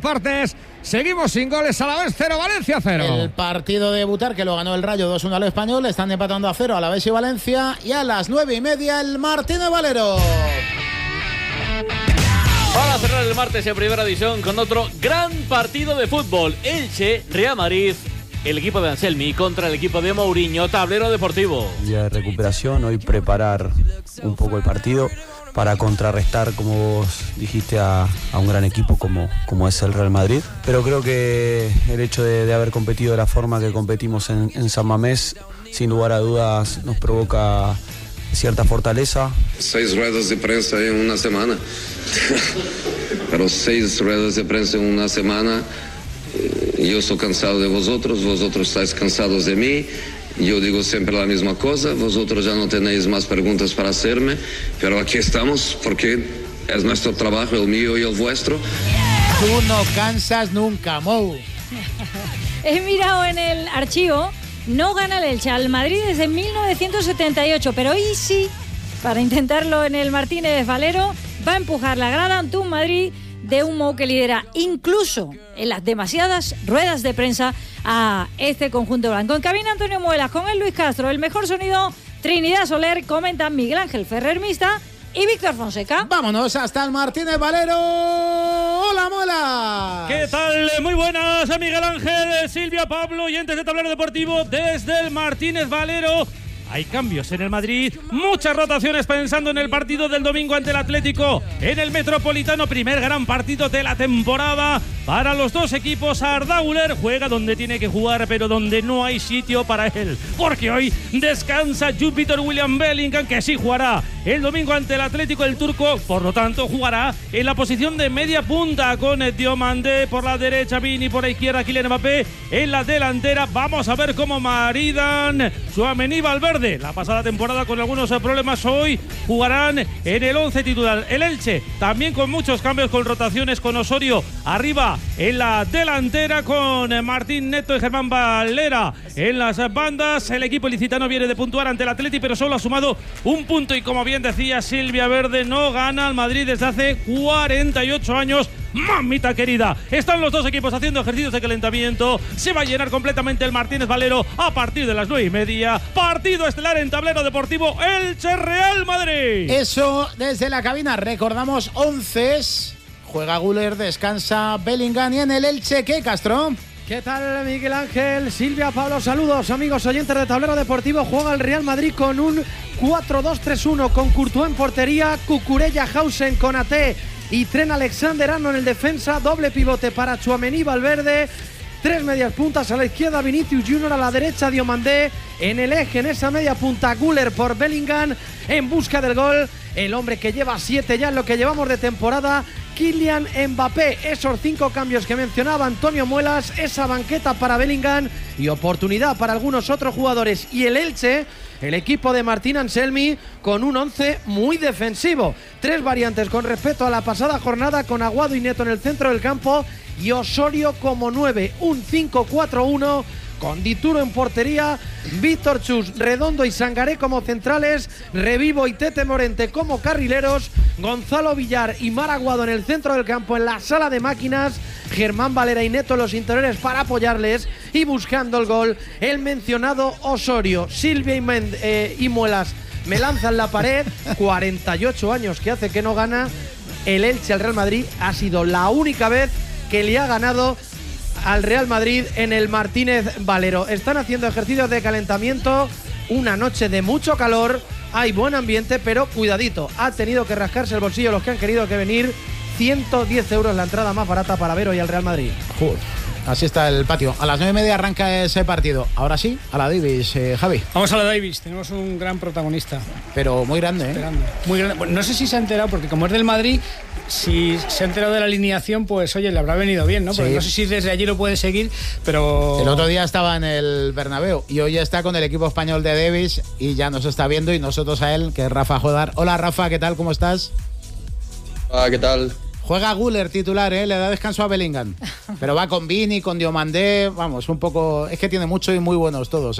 partes. Seguimos sin goles. Alavés 0, Valencia 0. El partido de debutar, que lo ganó el Rayo 2-1 al Español. Están empatando a 0 Alavés y Valencia. Y a las 9:30 el Martínez Valero. Para cerrar el martes en primera división con otro gran partido de fútbol. Elche, Real Madrid, el equipo de Anselmi contra el equipo de Mourinho, tablero deportivo. Día de recuperación, hoy preparar un poco el partido para contrarrestar, como vos dijiste, a un gran equipo como es el Real Madrid. Pero creo que el hecho de haber competido de la forma que competimos en San Mamés, sin lugar a dudas, nos provoca cierta fortaleza. 6 ruedas de prensa en una semana. Pero 6 ruedas de prensa en una semana. Yo estoy cansado de vosotros estáis cansados de mí. Yo digo siempre la misma cosa, vosotros ya no tenéis más preguntas para hacerme, pero aquí estamos porque es nuestro trabajo, el mío y el vuestro. Tú no cansas nunca, Mou. He mirado en el archivo, no gana el Elche al Madrid desde 1978, pero hoy sí, para intentarlo en el Martínez Valero, va a empujar la grada ante un Madrid de un Mou que lidera incluso en las demasiadas ruedas de prensa a este conjunto blanco. En cabina Antonio Muelas con el Luis Castro, el mejor sonido Trinidad Soler, comentan Miguel Ángel Ferrer Mista y Víctor Fonseca. Vámonos hasta el Martínez Valero. ¡Hola, Muelas! ¿Qué tal? Muy buenas, Miguel Ángel, Silvia, Pablo, oyentes de Tablero Deportivo desde el Martínez Valero. Hay cambios en el Madrid, muchas rotaciones pensando en el partido del domingo ante el Atlético en el Metropolitano, primer gran partido de la temporada para los dos equipos. Arda Güler juega donde tiene que jugar, pero donde no hay sitio para él, porque hoy descansa Jupiter William Bellingham, que sí jugará el domingo ante el Atlético. El turco, por lo tanto, jugará en la posición de media punta con Diomandé por la derecha, Vini por la izquierda, Kylian Mbappé en la delantera. Vamos a ver cómo maridan Tchouaméni y Valverde. La pasada temporada con algunos problemas, hoy jugarán en el 11 titular. El Elche también con muchos cambios, con rotaciones, con Osorio arriba en la delantera, con Martín Neto y Germán Valera en las bandas. El equipo ilicitano viene de puntuar ante el Atleti, pero solo ha sumado un punto y, como bien decía Silvia Verde, no gana al Madrid desde hace 48 años. Mamita querida, están los dos equipos haciendo ejercicios de calentamiento. Se va a llenar completamente el Martínez Valero a partir de las 9:30. Partido estelar en Tablero Deportivo, Elche Real Madrid. Eso desde la cabina. Recordamos 11. Juega Güler, descansa Bellingham. Y en el Elche, ¿qué, Castro? ¿Qué tal, Miguel Ángel? Silvia, Pablo, saludos, amigos oyentes de Tablero Deportivo. Juega el Real Madrid con un 4-2-3-1, con Courtois en portería, Cucurella, Hausen, Konaté y Trent Alexander-Arnold en el defensa. Doble pivote para Tchouaméni, Valverde. 3 medias puntas a la izquierda, Vinicius Junior, a la derecha Diomandé. En el eje, en esa media punta, Güler por Bellingham, en busca del gol. El hombre que lleva 7 ya en lo que llevamos de temporada, Kylian Mbappé. Esos 5 cambios que mencionaba Antonio Muelas, esa banqueta para Bellingham y oportunidad para algunos otros jugadores. Y el Elche, el equipo de Martín Anselmi, con un 11 muy defensivo. 3 variantes con respecto a la pasada jornada, con Aguado y Neto en el centro del campo y Osorio como 9. Un 5-4-1 con Dituro en portería, Víctor Chus, Redondo y Sangaré como centrales, Revivo y Tete Morente como carrileros, Gonzalo Villar y Mar Aguado en el centro del campo, en la sala de máquinas, Germán Valera y Neto los interiores para apoyarles, y buscando el gol, el mencionado Osorio. Silvia y Muelas me lanzan la pared. 48 años que hace que no gana el Elche al Real Madrid. Ha sido la única vez que le ha ganado al Real Madrid en el Martínez Valero. Están haciendo ejercicios de calentamiento, una noche de mucho calor, hay buen ambiente, pero cuidadito, ha tenido que rascarse el bolsillo los que han querido que venir. 110 euros la entrada más barata para ver hoy al Real Madrid. Así está el patio. A las 9:30 arranca ese partido. Ahora sí, a la Davis, Javi. Vamos a la Davis, tenemos un gran protagonista. Pero muy grande, Muy grande. Bueno, no sé si se ha enterado, porque como es del Madrid, si se ha enterado de la alineación, pues oye, le habrá venido bien, ¿no? Porque no sé si desde allí lo puede seguir, pero... El otro día estaba en el Bernabéu y hoy está con el equipo español de Davis y ya nos está viendo, y nosotros a él, que es Rafa Jodar. Hola, Rafa, ¿qué tal? ¿Cómo estás? Hola, ¿qué tal? Juega Güler titular, le da descanso a Bellingham. Pero va con Vini, con Diomandé, vamos, un poco... Es que tiene mucho y muy buenos todos,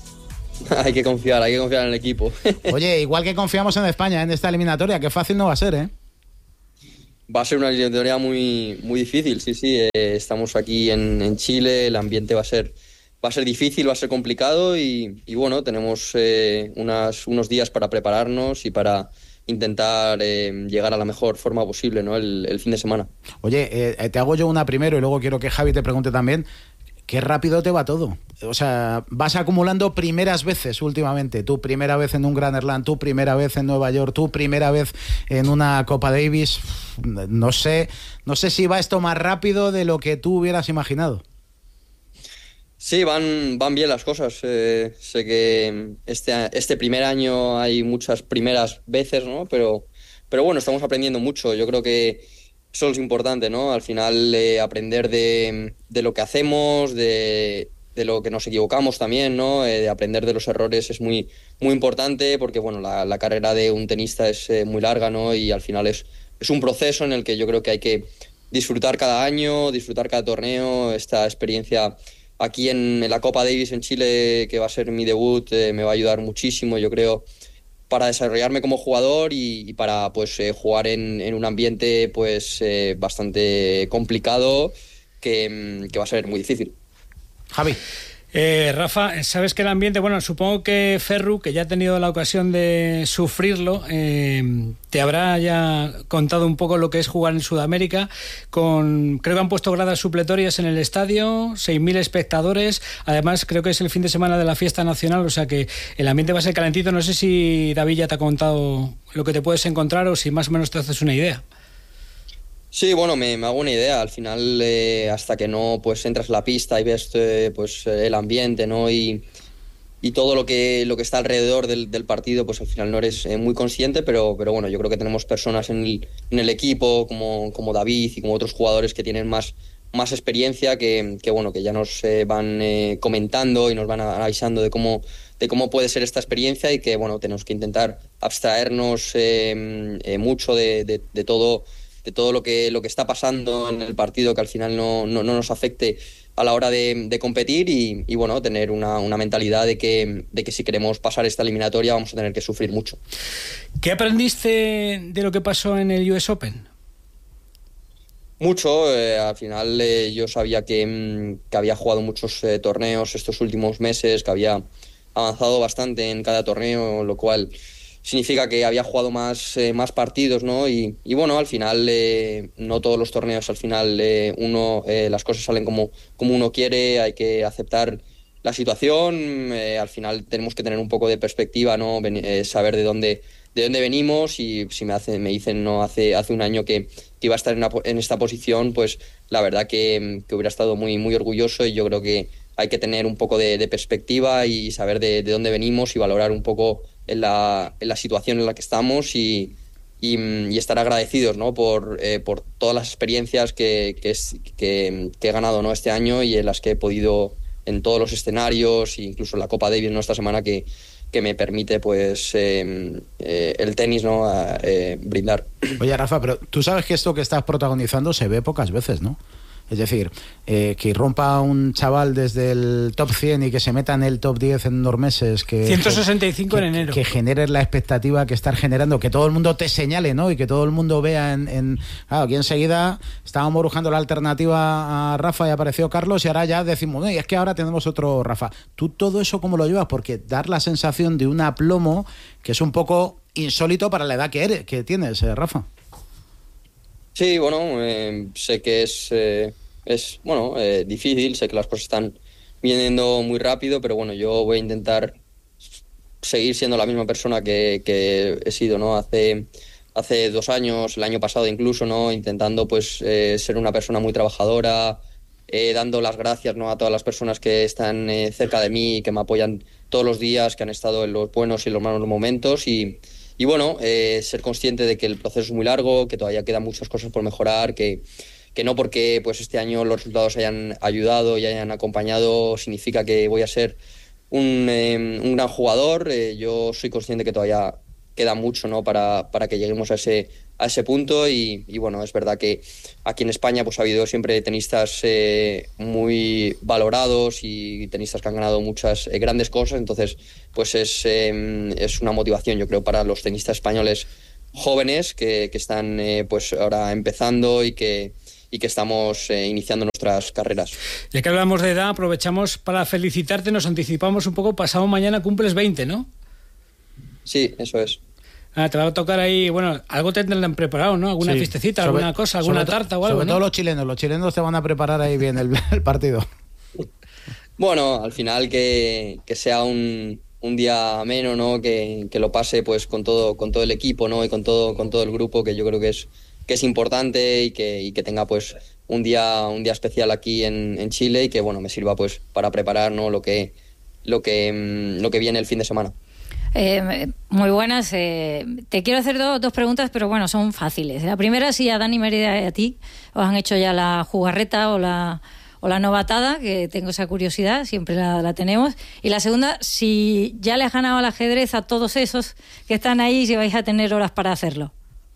Hay que confiar en el equipo. Oye, igual que confiamos en España en esta eliminatoria, que fácil no va a ser, Va a ser una eliminatoria muy, muy difícil, sí. Estamos aquí en Chile, el ambiente va a ser difícil, va a ser complicado y bueno, tenemos unos días para prepararnos y para intentar llegar a la mejor forma posible, ¿no? el fin de semana. Oye, te hago yo una primero y luego quiero que Javi te pregunte también. Qué rápido te va todo. O sea, vas acumulando primeras veces últimamente. Tu primera vez en un Grand Slam, tu primera vez en Nueva York, tu primera vez en una Copa Davis. No sé si va esto más rápido de lo que tú hubieras imaginado. Sí, van bien las cosas. Sé que este primer año hay muchas primeras veces, ¿no? Pero bueno, estamos aprendiendo mucho. Yo creo que eso es importante, ¿no? Al final aprender de lo que hacemos, de lo que nos equivocamos también, ¿no? De aprender de los errores es muy, muy importante porque, bueno, la carrera de un tenista es muy larga, ¿no? Y al final es un proceso en el que yo creo que hay que disfrutar cada año, disfrutar cada torneo. Esta experiencia aquí en la Copa Davis en Chile, que va a ser mi debut, me va a ayudar muchísimo, yo creo, para desarrollarme como jugador y para pues jugar en un ambiente pues bastante complicado que va a ser muy difícil. Javi. Rafa, sabes que el ambiente, bueno, supongo que Ferru, que ya ha tenido la ocasión de sufrirlo, te habrá ya contado un poco lo que es jugar en Sudamérica. Creo que han puesto gradas supletorias en el estadio, 6.000 espectadores. Además, creo que es el fin de semana de la fiesta nacional, o sea que el ambiente va a ser calentito. No sé si David ya te ha contado lo que te puedes encontrar o si más o menos te haces una idea. Sí, bueno, me hago una idea. Al final, hasta que no pues entras a la pista y ves pues el ambiente, ¿no? Y todo lo que está alrededor del partido, pues al final no eres muy consciente, pero bueno, yo creo que tenemos personas en el equipo como David y como otros jugadores que tienen más experiencia que bueno, que ya nos van comentando y nos van avisando de cómo puede ser esta experiencia y que bueno, tenemos que intentar abstraernos mucho de todo lo que está pasando en el partido, que al final no nos afecte a la hora de competir y bueno, tener una mentalidad de que si queremos pasar esta eliminatoria vamos a tener que sufrir mucho. ¿Qué aprendiste de lo que pasó en el US Open? Mucho, al final yo sabía que había jugado muchos torneos estos últimos meses, que había avanzado bastante en cada torneo, lo cual significa que había jugado más partidos, ¿no? Y bueno, al final no todos los torneos, al final las cosas salen como uno quiere, hay que aceptar la situación, al final tenemos que tener un poco de perspectiva, ¿no? Saber de dónde venimos y si me dicen no hace un año que iba a estar en esta posición, pues la verdad que hubiera estado muy, muy orgulloso y yo creo que hay que tener un poco de perspectiva y saber de dónde venimos y valorar un poco en la situación en la que estamos y estar agradecidos, ¿no? por todas las experiencias que he ganado, ¿no? este año y en las que he podido en todos los escenarios, incluso en la Copa Davis, ¿no? esta semana que me permite pues el tenis, ¿no? brindar. Oye, Rafa, pero tú sabes que esto que estás protagonizando se ve pocas veces, ¿no? Es decir, que irrumpa un chaval desde el top 100 y que se meta en el top 10 en unos meses. 165 en enero. Que generes la expectativa que estás generando, que todo el mundo te señale, ¿no? Y que todo el mundo vea Claro, aquí enseguida estábamos buscando la alternativa a Rafa y apareció Carlos y ahora ya decimos, y es que ahora tenemos otro Rafa. ¿Tú todo eso cómo lo llevas? Porque dar la sensación de un aplomo que es un poco insólito para la edad que tienes, Rafa. Sí, bueno, sé que es difícil, sé que las cosas están viniendo muy rápido, pero bueno, yo voy a intentar seguir siendo la misma persona que he sido, ¿no? Hace 2 años, el año pasado incluso, ¿no? Intentando pues ser una persona muy trabajadora, dando las gracias, ¿no? a todas las personas que están cerca de mí, que me apoyan todos los días, que han estado en los buenos y los malos momentos y bueno, ser consciente de que el proceso es muy largo, que todavía quedan muchas cosas por mejorar, que no porque pues este año los resultados hayan ayudado y hayan acompañado significa que voy a ser un gran jugador. Yo soy consciente que todavía queda mucho, ¿no? para que lleguemos a ese punto y bueno, es verdad que aquí en España pues ha habido siempre tenistas muy valorados y tenistas que han ganado muchas grandes cosas, entonces pues es una motivación, yo creo, para los tenistas españoles jóvenes que están pues ahora empezando y que estamos iniciando nuestras carreras. Ya que hablamos de edad, aprovechamos para felicitarte, nos anticipamos un poco, pasado mañana cumples 20, ¿no? Sí, eso es. Te va a tocar ahí, bueno, algo te tendrán preparado, ¿no? Alguna fiestecita, alguna cosa, alguna tarta o algo, sobre ¿no? todo los chilenos te van a preparar ahí bien el partido. Bueno, al final que sea un día ameno, ¿no? Que lo pase pues con todo el equipo, ¿no? Y con todo el grupo, que yo creo que es importante y que tenga pues un día especial aquí en Chile y que bueno me sirva pues para preparar, ¿no? lo que viene el fin de semana. Muy buenas. Te quiero hacer dos preguntas, pero bueno, son fáciles. La primera, si a Dani Mérida y a ti os han hecho ya la jugarreta o la novatada, que tengo esa curiosidad, siempre la tenemos. Y la segunda, si ya le has ganado al ajedrez a todos esos que están ahí, si vais a tener horas para hacerlo.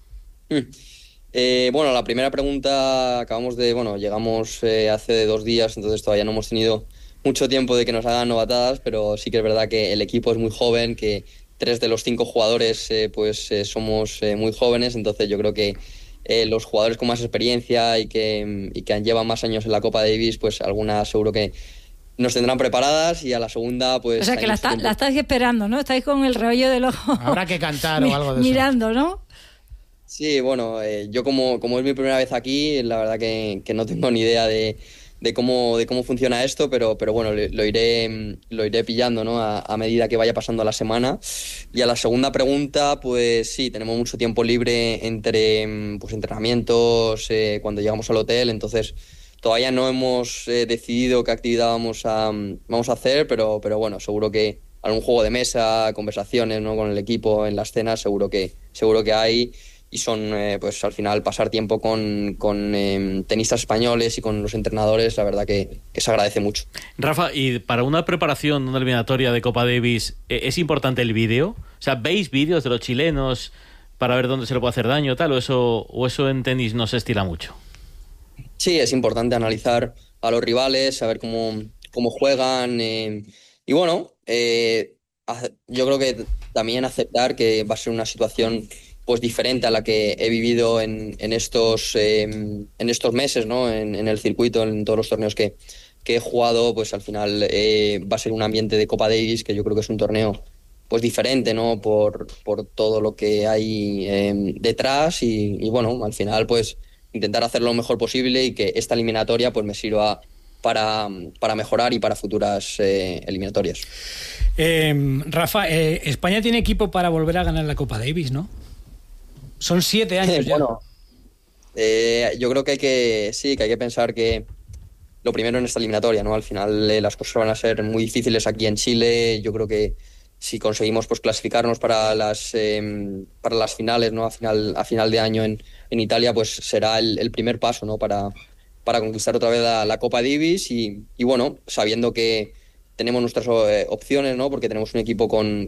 Bueno, la primera pregunta, llegamos hace 2 días, entonces todavía no hemos tenido mucho tiempo de que nos hagan novatadas, pero sí que es verdad que el equipo es muy joven, que 3 de los 5 jugadores somos muy jóvenes, entonces yo creo que los jugadores con más experiencia y que llevan más años en la Copa Davis, pues algunas seguro que nos tendrán preparadas, y a la segunda pues... O sea que la estáis esperando, ¿no? Estáis con el rollo del ojo. Habrá que cantar o algo de eso. Mirando, ¿no? Sí, bueno, yo como es mi primera vez aquí, la verdad que no tengo ni idea de cómo funciona esto, pero bueno, lo iré pillando, ¿no? a medida que vaya pasando la semana. Y a la segunda pregunta, pues sí, tenemos mucho tiempo libre entre pues entrenamientos, cuando llegamos al hotel, entonces todavía no hemos decidido qué actividad vamos a hacer, pero bueno, seguro que algún juego de mesa, conversaciones, ¿no? con el equipo en las cenas, seguro que hay. Y son, pues al final, pasar tiempo con tenistas españoles y con los entrenadores, la verdad que se agradece mucho. Rafa, y para una preparación, una eliminatoria de Copa Davis, ¿es importante el vídeo? O sea, ¿veis vídeos de los chilenos para ver dónde se le puede hacer daño tal, o eso en tenis no se estila mucho? Sí, es importante analizar a los rivales, saber cómo juegan, y bueno, yo creo que también aceptar que va a ser una situación pues diferente a la que he vivido en estos meses, ¿no? en el circuito, en todos los torneos que he jugado, pues al final va a ser un ambiente de Copa Davis que yo creo que es un torneo pues diferente, ¿no? por todo lo que hay detrás y bueno, al final pues intentar hacerlo lo mejor posible y que esta eliminatoria pues me sirva para mejorar y para futuras eliminatorias. Rafa, España tiene equipo para volver a ganar la Copa Davis, ¿no? Son 7 años ya. Bueno, yo creo que hay que pensar que lo primero en esta eliminatoria, ¿no? Al final las cosas van a ser muy difíciles aquí en Chile. Yo creo que si conseguimos pues clasificarnos para las finales, ¿no? A final de año en Italia, pues será el primer paso, ¿no? Para conquistar otra vez la Copa Davis y bueno, sabiendo que tenemos nuestras opciones, ¿no? Porque tenemos un equipo con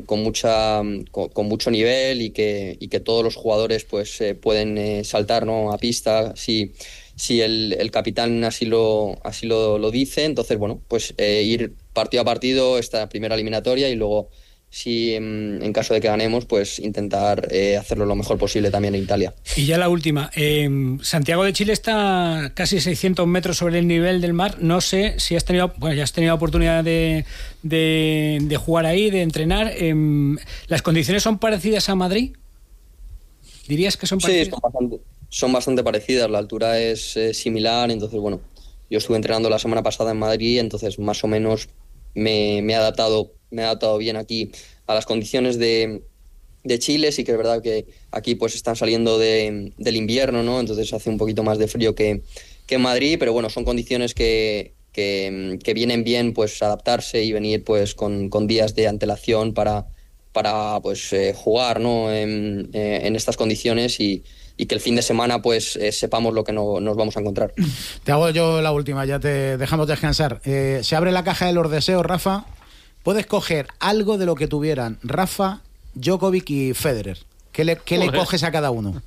mucho nivel y que todos los jugadores pues pueden saltar, ¿no? a pista si el capitán así lo dice. Entonces, bueno, pues ir partido a partido esta primera eliminatoria y luego, si en caso de que ganemos, pues intentar hacerlo lo mejor posible también en Italia. Y ya la última, Santiago de Chile está casi 600 metros sobre el nivel del mar. No sé si ya has tenido oportunidad de jugar ahí, de entrenar. ¿Las condiciones son parecidas a Madrid? ¿Dirías que son parecidas? Sí, son bastante parecidas. La altura es similar, entonces bueno, yo estuve entrenando la semana pasada en Madrid, entonces más o menos me he adaptado bien aquí a las condiciones de Chile. Sí que es verdad que aquí pues están saliendo del invierno, ¿no? Entonces hace un poquito más de frío que en Madrid, pero bueno, son condiciones que vienen bien pues adaptarse y venir pues con días de antelación para pues jugar, ¿no? en estas condiciones y que el fin de semana pues sepamos lo que nos vamos a encontrar. Te hago yo la última, ya te dejamos descansar. Se abre la caja de los deseos, Rafa. Puedes coger algo de lo que tuvieran Rafa, Djokovic y Federer. ¿Qué le coges a cada uno?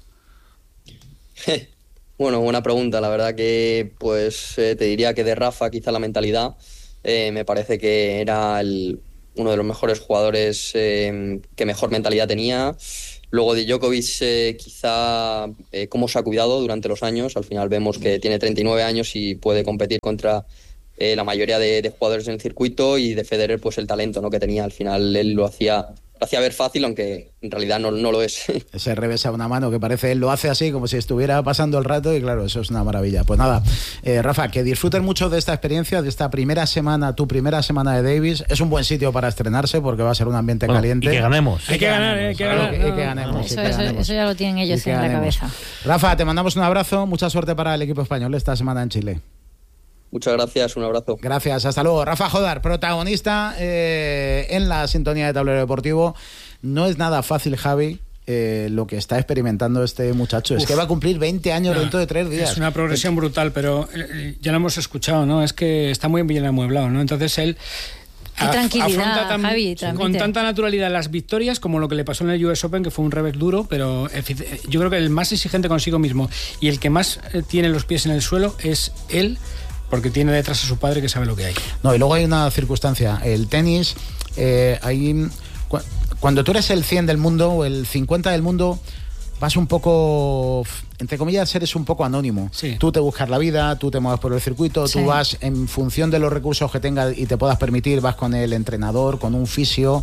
Bueno, buena pregunta. La verdad que pues te diría que de Rafa quizá la mentalidad. Me parece que era uno de los mejores jugadores que mejor mentalidad tenía. Luego de Djokovic, quizá cómo se ha cuidado durante los años. Al final vemos que tiene 39 años y puede competir contra la mayoría de jugadores en el circuito, y de Federer pues el talento, ¿no?, que tenía. Al final él lo hacía ver fácil, aunque en realidad no lo es. Ese revés a una mano que parece, él lo hace así como si estuviera pasando el rato, y claro, eso es una maravilla. Pues nada, Rafa, que disfruten mucho de esta experiencia, de esta primera semana, tu primera semana de Davis. Es un buen sitio para estrenarse porque va a ser un ambiente caliente. Y que ganemos. Hay que ganar. Eso ya lo tienen ellos en la cabeza. Rafa, te mandamos un abrazo, mucha suerte para el equipo español esta semana en Chile. Muchas gracias, un abrazo. Gracias, hasta luego. Rafa Jodar, protagonista en la sintonía de Tablero Deportivo. No es nada fácil, Javi, lo que está experimentando este muchacho. Es que va a cumplir 20 años dentro de 3 días. Es una progresión brutal, pero ya lo hemos escuchado, ¿no? Es que está muy bien amueblado, ¿no? Entonces él tranquilidad, afronta Javi, con tanta naturalidad las victorias, como lo que le pasó en el US Open, que fue un revés duro, pero yo creo que el más exigente consigo mismo y el que más tiene los pies en el suelo es él, porque tiene detrás a su padre que sabe lo que hay. No, y luego hay una circunstancia. El tenis, cuando tú eres el 100 del mundo o el 50 del mundo, vas un poco, entre comillas, eres un poco anónimo. Sí. Tú te buscas la vida, tú te mueves por el circuito, tú vas en función de los recursos que tengas y te puedas permitir, vas con el entrenador, con un fisio.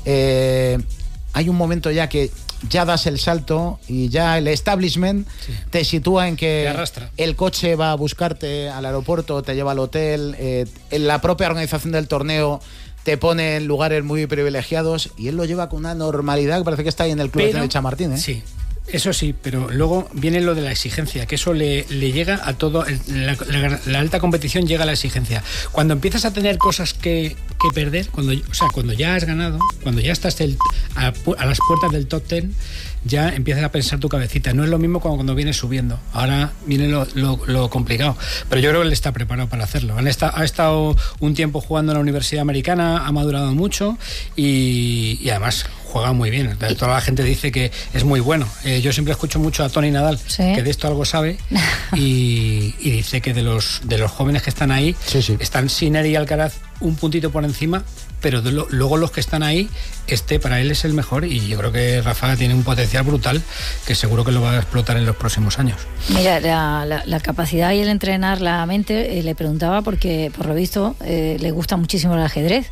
Hay un momento ya que ya das el salto y ya el establishment te sitúa en que el coche va a buscarte al aeropuerto, te lleva al hotel, en la propia organización del torneo te pone en lugares muy privilegiados, y él lo lleva con una normalidad que parece que está ahí en el club de Chamartín, ¿eh? Sí. Eso sí, pero luego viene lo de la exigencia, que eso le llega a todo. La alta competición llega a la exigencia. Cuando empiezas a tener cosas que perder, cuando ya has ganado, cuando ya estás a las puertas del top 10, ya empiezas a pensar tu cabecita. No es lo mismo cuando vienes subiendo. Ahora viene lo complicado. Pero yo creo que él está preparado para hacerlo. Ha estado un tiempo jugando en la Universidad Americana, ha madurado mucho y además juega muy bien. Toda la gente dice que es muy bueno. Yo siempre escucho mucho a Tony Nadal, que de esto algo sabe, y dice que de los jóvenes que están ahí, están Sinner y Alcaraz un puntito por encima, pero luego los que están ahí, para él es el mejor, y yo creo que Rafa tiene un potencial brutal que seguro que lo va a explotar en los próximos años. Mira, la capacidad y el entrenar la mente, le preguntaba porque por lo visto le gusta muchísimo el ajedrez.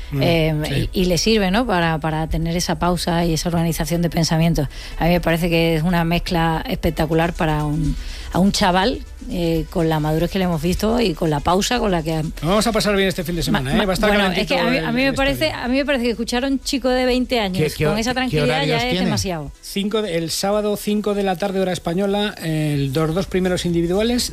Y le sirve, ¿no?, para tener esa pausa y esa organización de pensamientos. A mí me parece que es una mezcla espectacular para a un chaval con la madurez que le hemos visto y con la pausa con la que... Vamos a pasar bien este fin de semana, Va a estar es que a mí me parece que escuchar a un chico de 20 años con esa tranquilidad ya es demasiado. El sábado 5 de la tarde hora española, los 2 primeros individuales...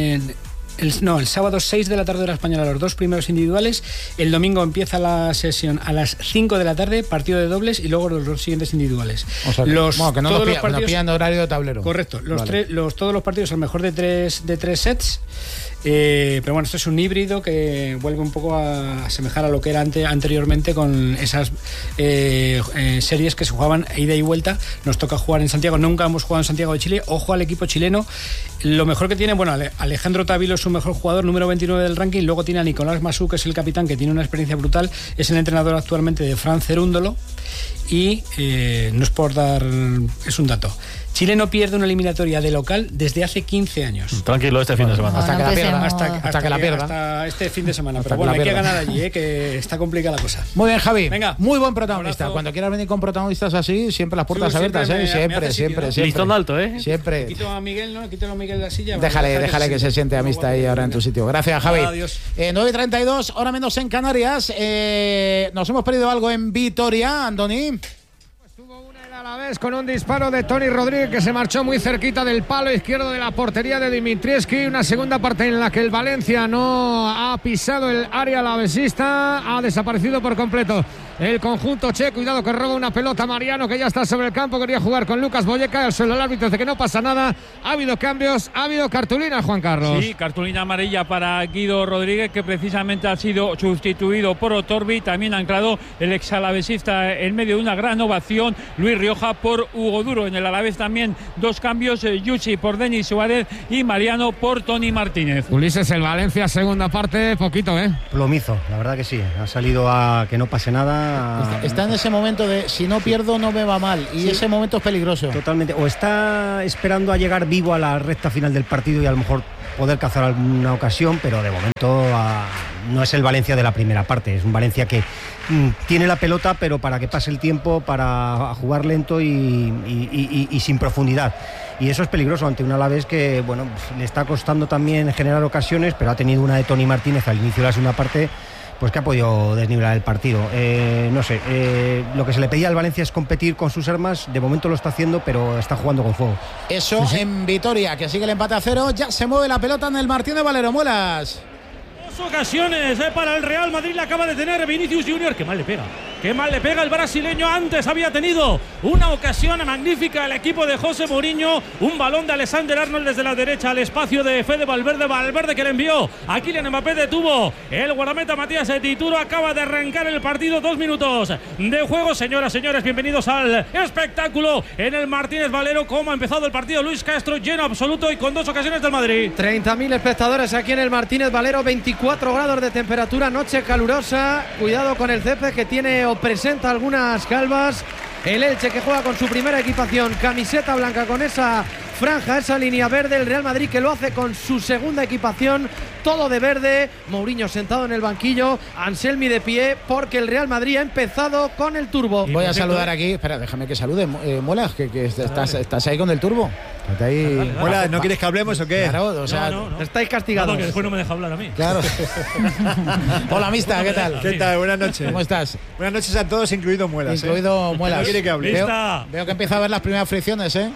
El sábado 6 de la tarde hora española, los 2 primeros individuales. El domingo empieza la sesión a las 5 de la tarde, partido de dobles, y luego los 2 siguientes individuales. O sea, que no pillan horario de tablero. Correcto, todos los partidos al mejor de 3 sets. Pero bueno, esto es un híbrido que vuelve un poco a asemejar a lo que era anteriormente, con esas series que se jugaban ida y vuelta. Nos toca jugar en Santiago, nunca hemos jugado en Santiago de Chile. Ojo al equipo chileno, lo mejor que tiene, Alejandro Tavilo es su mejor jugador, número 29 del ranking. Luego tiene a Nicolás Masú, que es el capitán, que tiene una experiencia brutal, es el entrenador actualmente de Fran Cerúndolo, y no es por dar, es un dato. Chile no pierde una eliminatoria de local desde hace 15 años. Tranquilo este fin de semana. Hasta que la pierda. Hasta que la pierda. Hasta este fin de semana. Pero bueno, hay que ganar allí, que está complicada la cosa. Muy bien, Javi. Venga. Muy buen protagonista. Cuando quieras venir con protagonistas así, siempre las puertas abiertas, siempre. Listón alto, Siempre. Quito a Miguel, ¿no? Quítalo a Miguel de la silla. Déjale que se siente amistad ahí ahora en tu sitio. Gracias, Javi. Adiós. 9:32, hora menos en Canarias. Nos hemos perdido algo en Vitoria, Andoni. A la vez con un disparo de Toni Rodríguez que se marchó muy cerquita del palo izquierdo de la portería de Dimitrievski. Una segunda parte en la que el Valencia no ha pisado el área alavesista, ha desaparecido por completo el conjunto che. Cuidado que roba una pelota Mariano, que ya está sobre el campo, quería jugar con Lucas Boyeca. El suelo del árbitro de que no pasa nada. Ha habido cambios, ha habido cartulina, Juan Carlos. Sí, cartulina amarilla para Guido Rodríguez, que precisamente ha sido sustituido por Otorbi. También ha anclado el exalavesista en medio de una gran ovación, Luis Rioja por Hugo Duro. En el Alavés también 2 cambios, Yuchi por Denis Suárez y Mariano por Toni Martínez. Ulises, el Valencia segunda parte, poquito, Plomizo, la verdad que sí. Ha salido a que no pase nada. Está en ese momento de si no pierdo no me va mal, y ese momento es peligroso. Totalmente. O está esperando a llegar vivo a la recta final del partido y a lo mejor poder cazar alguna ocasión, pero de momento no es el Valencia de la primera parte. Es un Valencia que tiene la pelota, pero para que pase el tiempo, para jugar lento y sin profundidad. Y eso es peligroso ante un Alavés que, bueno, pues, le está costando también generar ocasiones, pero ha tenido una de Toni Martínez al inicio de la segunda parte, pues que ha podido desnivelar el partido. No sé, lo que se le pedía al Valencia es competir con sus armas. De momento lo está haciendo, pero está jugando con fuego. Eso sí. En Vitoria, que sigue el empate a 0. Ya se mueve la pelota en el Martínez Valero. Muelas. Dos ocasiones para el Real Madrid. La acaba de tener Vinicius Junior. Qué mal le pega. Qué mal le pega el brasileño. Antes había tenido una ocasión magnífica el equipo de José Mourinho. Un balón de Alexander Arnold desde la derecha al espacio de Fede Valverde. Valverde que le envió a Kylian Mbappé. Detuvo el guardameta Matías Dituro. Acaba de arrancar el partido. 2 minutos de juego. Señoras, señores, bienvenidos al espectáculo en el Martínez Valero. ¿Cómo ha empezado el partido? Luis Castro, lleno absoluto y con 2 ocasiones del Madrid. 30.000 espectadores aquí en el Martínez Valero. 24 grados de temperatura. Noche calurosa. Cuidado con el césped que tiene presenta algunas calvas. El Elche que juega con su primera equipación, camiseta blanca con esa franja, esa línea verde. El Real Madrid que lo hace con su segunda equipación, todo de verde. Mourinho sentado en el banquillo, Anselmi de pie, porque el Real Madrid ha empezado con el turbo. Voy a saludar aquí, espera, déjame que salude. Muelas, que estás ahí con el turbo. Ahí. Muelas, ¿no quieres que hablemos o qué? Claro, o sea, no. Estáis castigados. Porque después no me deja hablar a mí. Claro. Hola, Mista, ¿qué tal? ¿Qué tal? Buenas noches. ¿Cómo estás? Buenas noches a todos, incluido Muelas. Incluido Muelas. No quiere que hable. Veo que empieza a ver las primeras fricciones, ¿eh?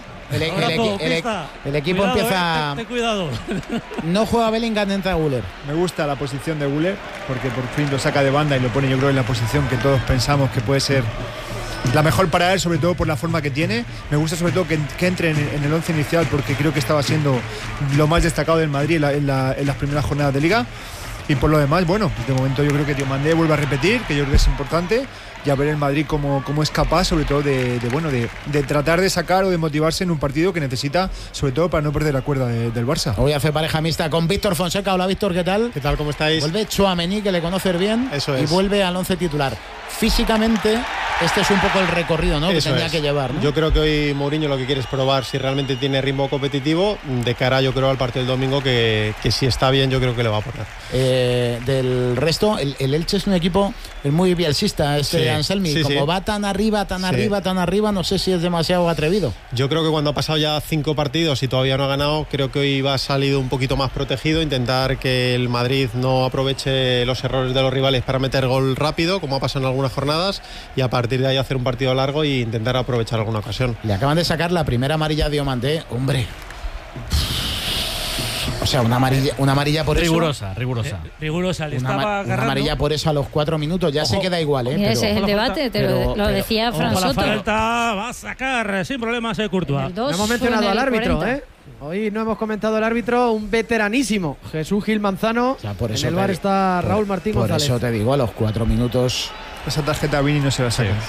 El equipo cuidado, empieza. Ten cuidado. No juega Bellingham, entra Güler. Me gusta la posición de Güler porque por fin lo saca de banda y lo pone, yo creo, en la posición que todos pensamos que puede ser la mejor para él, sobre todo por la forma que tiene. Me gusta sobre todo que entre en el 11 inicial porque creo que estaba siendo lo más destacado del Madrid en las primeras jornadas de Liga. Y por lo demás, bueno, de momento yo creo que Diomandé vuelve a repetir, que yo creo que es importante, y a ver el Madrid cómo es capaz, sobre todo de tratar de sacar o de motivarse en un partido que necesita, sobre todo para no perder la cuerda del Barça. Hoy hace pareja mixta con Víctor Fonseca. Hola Víctor, ¿qué tal? ¿Qué tal? ¿Cómo estáis? Vuelve Tchouaméni, que le conoces bien, eso y es. vuelve al 11 titular. Físicamente, este es un poco el recorrido, ¿no? Que tendría que llevar, ¿no? Yo creo que hoy Mourinho lo que quiere es probar si realmente tiene ritmo competitivo de cara, yo creo, al partido del domingo, que si está bien, yo creo que le va a poner. Del resto, el Elche es un equipo muy bielsista, Sí, Anselmi. sí, Como sí. va tan arriba, no sé si es demasiado atrevido. Yo creo que cuando ha pasado ya 5 partidos y todavía no ha ganado, creo que hoy va a salido un poquito más protegido, intentar que el Madrid no aproveche los errores de los rivales para meter gol rápido, como ha pasado en algunas jornadas, y a partir de ahí hacer un partido largo e intentar aprovechar alguna ocasión. Le acaban de sacar la primera amarilla a Diomandé, hombre. O sea, una amarilla por Rigurosa. eso. Rigurosa. Le Una estaba agarrando. amarilla por eso a los 4 minutos. Ya sé que da igual, ¿eh? Mira, ese es el debate, lo decía Fran Ojo, la Soto. falta va a sacar sin problemas Courtois. No hemos mencionado al árbitro, 40. ¿eh? Hoy no hemos comentado al árbitro, un veteranísimo, Jesús Gil Manzano. O sea, por en eso el bar está Raúl Martín González. Por eso te digo, a los 4 minutos. Esa tarjeta a Vini no se la saca.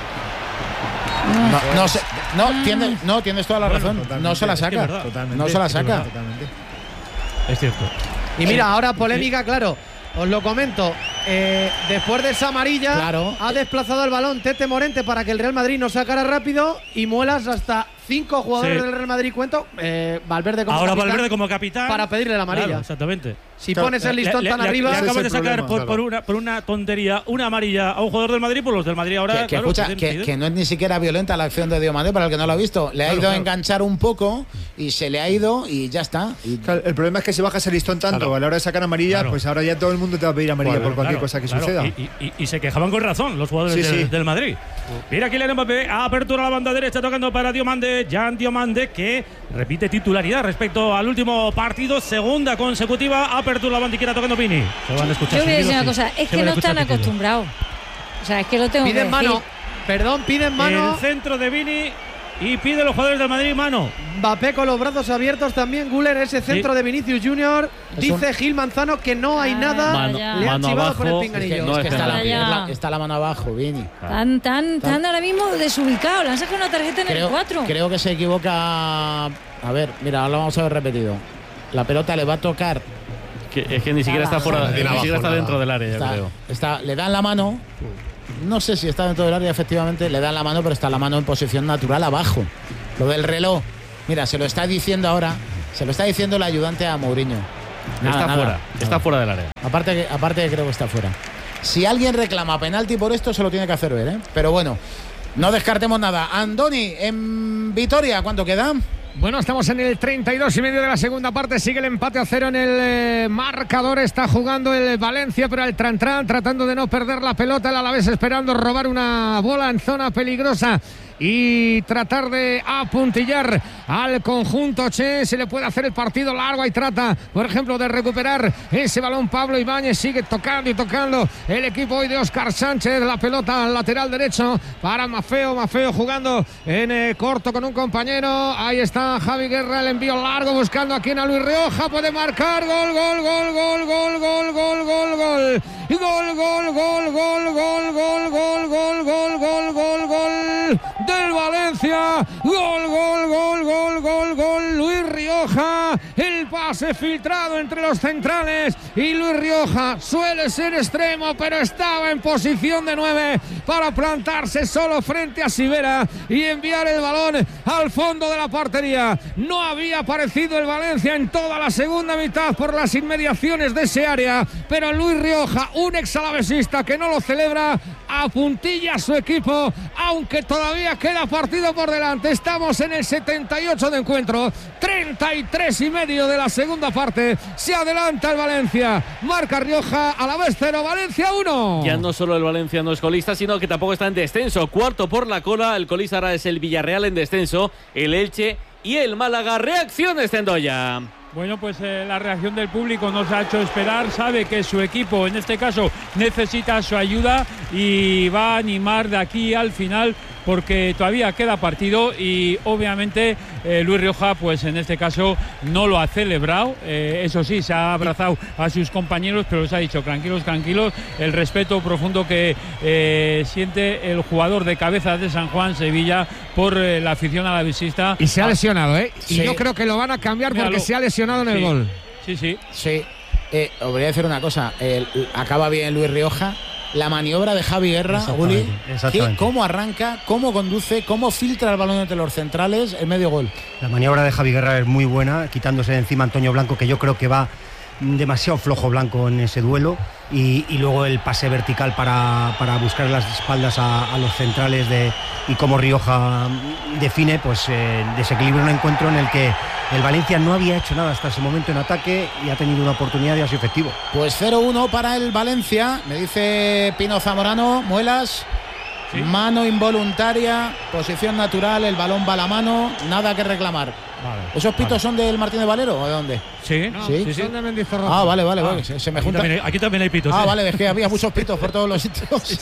Tienes toda la razón. No se la saca. No se la saca. Es cierto. Y mira, ahora polémica, claro. Os lo comento. Después de esa amarilla, ha desplazado el balón Tete Morente para que el Real Madrid no sacara rápido, y Muelas hasta 5 jugadores del Real Madrid, cuento. Valverde como ahora capitán, Valverde como capitán para pedirle la amarilla. Claro, exactamente. Si pones el listón tan arriba, le acabas de ese sacar problema, por una tontería una amarilla a un jugador del Madrid, por los del Madrid ahora. Que escucha, que no es ni siquiera violenta la acción de Diomandé, para el que no lo ha visto. Le ha ido a enganchar un poco y se le ha ido y ya está. Claro, el problema es que si bajas el listón tanto a la hora de sacar amarilla, pues ahora ya todo el mundo te va a pedir amarilla por cualquier cosa que suceda. Y se quejaban con razón los jugadores del Madrid. Mira, Kylian Mbappé apertura la banda derecha tocando para Diomandé. Jan Diomandé, que repite titularidad respecto al último partido, segunda consecutiva, apertura la banda y quiera tocando Vini. Se van a escuchar. Yo voy a decir sonidos, una cosa, es que no están acostumbrados. O sea, es que lo tengo que piden decir. mano. Piden mano. El centro de Vini y pide los jugadores del Madrid mano. Mbappé con los brazos abiertos también. Güler, ese centro de Vinicius Junior. Dice Gil Manzano que no hay nada. Le han chivado por el pinganillo. Está la mano abajo, Vini. Tan ahora mismo desubicado. Le han sacado una tarjeta en el 4. Creo que se equivoca. A ver, mira, ahora lo vamos a ver repetido. La pelota le va a tocar. Es que ni siquiera está fuera, ni siquiera está dentro del área, yo creo. Le dan la mano no sé si está dentro del área, efectivamente, le dan la mano, pero está la mano en posición natural abajo. Lo del reloj, mira, se lo está diciendo ahora, se lo está diciendo el ayudante a Mourinho. Está fuera del área. Aparte que creo que está fuera. Si alguien reclama penalti por esto, se lo tiene que hacer ver, ¿eh? Pero bueno, no descartemos nada. Andoni, en Vitoria, ¿cuánto queda? Bueno, estamos en el 32 y medio de la segunda parte. Sigue el empate a 0 en el marcador. Está jugando el Valencia, pero el Tran-Tran tratando de no perder la pelota. El Alavés esperando robar una bola en zona peligrosa y tratar de apuntillar al conjunto Che. Se le puede hacer el partido largo y trata, por ejemplo, de recuperar ese balón. Pablo Ibáñez sigue tocando y tocando el equipo hoy de Óscar Sánchez. La pelota al lateral derecho para Maffeo jugando en corto con un compañero. Ahí está Javi Guerra, el envío largo buscando aquí a Luis Rioja. Puede marcar. Gol del Valencia, gol, Luis Rioja, el pase filtrado entre los centrales y Luis Rioja suele ser extremo, pero estaba en posición de 9 para plantarse solo frente a Sivera y enviar el balón al fondo de la portería. No había aparecido el Valencia en toda la segunda mitad por las inmediaciones de ese área, pero Luis Rioja, un exalavesista que no lo celebra, apuntilla a su equipo, aunque todavía queda partido por delante. Estamos en el 78 de encuentro, 33 y medio de la segunda parte. Se adelanta el Valencia, marca Rioja, Alavés 0, Valencia 1. Ya no solo el Valencia no es colista, sino que tampoco está en descenso. Cuarto por la cola, el colista ahora es el Villarreal en descenso, el Elche y el Málaga. Reacciones, Zendoya. Bueno, pues la reacción del público nos ha hecho esperar, sabe que su equipo en este caso necesita su ayuda y va a animar de aquí al final porque todavía queda partido y obviamente Luis Rioja pues en este caso no lo ha celebrado, eso sí, se ha abrazado a sus compañeros pero les ha dicho tranquilos, el respeto profundo que siente el jugador de Cabezas de San Juan, Sevilla, por la afición alavesista. Y se ha lesionado, ¿eh? Y sí, yo creo que lo van a cambiar porque se ha lesionado en el gol. Sí. Os voy a decir una cosa, acaba bien Luis Rioja. La maniobra de Javi Guerra, Uli, cómo arranca, cómo conduce, cómo filtra el balón entre los centrales, el medio gol. La maniobra de Javi Guerra es muy buena, quitándose de encima a Antonio Blanco, que yo creo que va demasiado flojo Blanco en ese duelo, y luego el pase vertical para buscar las espaldas a los centrales y cómo Rioja define, pues desequilibra un encuentro en el que el Valencia no había hecho nada hasta ese momento en ataque y ha tenido una oportunidad y ha sido efectivo. Pues 0-1 para el Valencia, me dice Pino Zamorano. Muelas, ¿sí? Mano involuntaria, posición natural, el balón va a la mano, nada que reclamar. Vale, ¿esos pitos son del Martínez Valero o de dónde? Sí, ¿Sí? Son de Mendizorroza. Ah, vale, se me junta. Aquí también hay pitos. Ah, vale, es que había muchos pitos por todos los sitios. Sí.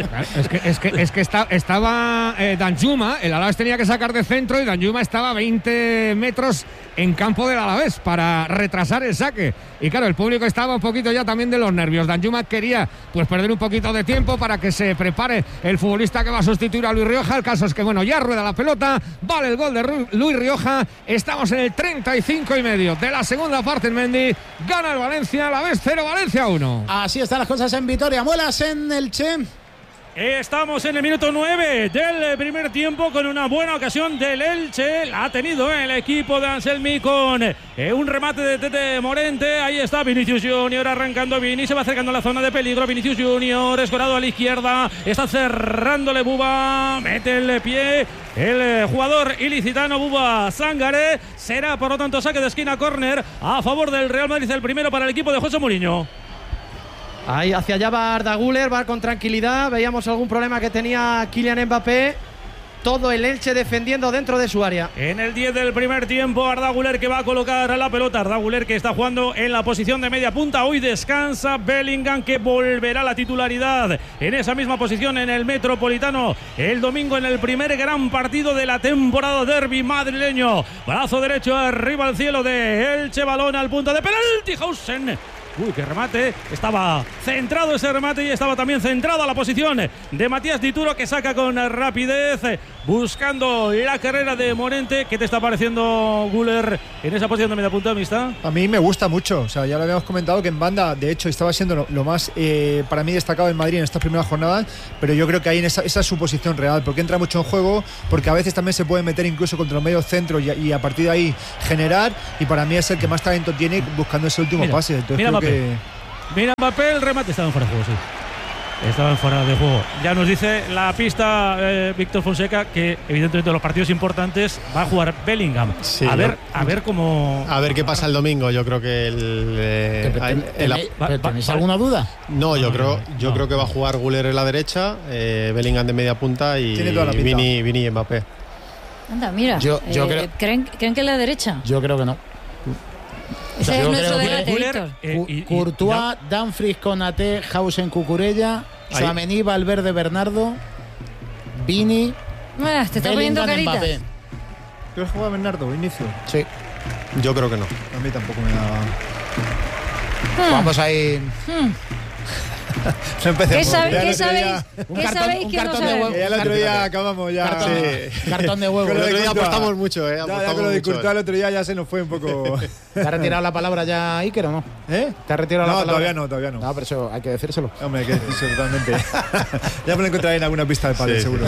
Es que estaba Danjuma, el Alavés tenía que sacar de centro y Danjuma estaba a 20 metros en campo del Alavés para retrasar el saque. Y claro, el público estaba un poquito ya también de los nervios. Danjuma quería pues perder un poquito de tiempo para que se prepare el futbolista que va a sustituir a Luis Rioja. El caso es que bueno, ya rueda la pelota, vale el gol de Luis Rioja. Estamos en el 35 y medio de la segunda parte en Mendy. Gana el Valencia, Alavés 0, Valencia 1. Así están las cosas en Vitoria. Muelas en el Che. Estamos en el minuto 9 del primer tiempo con una buena ocasión del Elche. La ha tenido el equipo de Anselmi con un remate de Tete Morente. Ahí está Vinicius Junior arrancando bien y se va acercando a la zona de peligro. Vinicius Junior escorado a la izquierda. Está cerrándole Buba. Mete el pie el jugador ilicitano Buba Sangaré. Será por lo tanto saque de esquina, córner a favor del Real Madrid. El primero para el equipo de José Mourinho. Ahí hacia allá va Arda Güler, va con tranquilidad. Veíamos algún problema que tenía Kylian Mbappé. Todo el Elche defendiendo dentro de su área. En el 10 del primer tiempo, Arda Güler que va a colocar la pelota. Arda Güler que está jugando en la posición de media punta. Hoy descansa Bellingham, que volverá a la titularidad en esa misma posición en el Metropolitano el domingo en el primer gran partido de la temporada, derbi madrileño. Brazo derecho arriba al cielo de Elche, balón al punto de penalti. Hausen Uy, qué remate. Estaba centrado ese remate y estaba también centrada la posición de Matías Dituro, que saca con rapidez, buscando la carrera de Morente. ¿Qué te está pareciendo, Güler, en esa posición de media punta, amistad? A mí me gusta mucho. O sea, ya lo habíamos comentado que en banda, de hecho, estaba siendo lo más para mí destacado en Madrid en estas primeras jornadas, pero yo creo que ahí esa es su posición real, porque entra mucho en juego, porque a veces también se puede meter incluso contra los medios centros y a partir de ahí generar, y para mí es el que más talento tiene buscando ese último pase. Entonces mira creo Mbappé. Mira Mbappé, el remate estaba en fuera de juego, sí. Estaba en fuera de juego. Ya nos dice la pista Víctor Fonseca que evidentemente los partidos importantes va a jugar Bellingham. Sí, a ver cómo... A ver qué pasa el domingo. Yo creo que ¿Tenéis alguna duda? No, yo creo que va a jugar Güler en la derecha, Bellingham de media punta y Vini y Mbappé. Anda, mira. Yo creo... ¿Creen que es la derecha? Yo creo que no. Ese es nuestro debate, Víctor. Courtois, Dumfries, Konaté, Hausen, Cucurella, Tchouaméni, Valverde, Bernardo, Vini, te está poniendo caritas. Mbappé. ¿Quieres jugar Bernardo, inicio? Sí. Yo creo que no. A mí tampoco me da... Vamos a ir... ¿Qué sabéis que no sabemos? Ya el otro día acabamos ya. Cartón de huevo. El otro día apostamos mucho, Ya con lo de Courtois el otro día ya se nos fue un poco. ¿Te ha retirado la palabra ya Iker o no? ¿Eh? ¿Te ha retirado la palabra? Todavía no. No, pero eso hay que decírselo. Hombre, hay que decírselo totalmente. Ya me lo encontraré en alguna pista de pádel, seguro. Sí.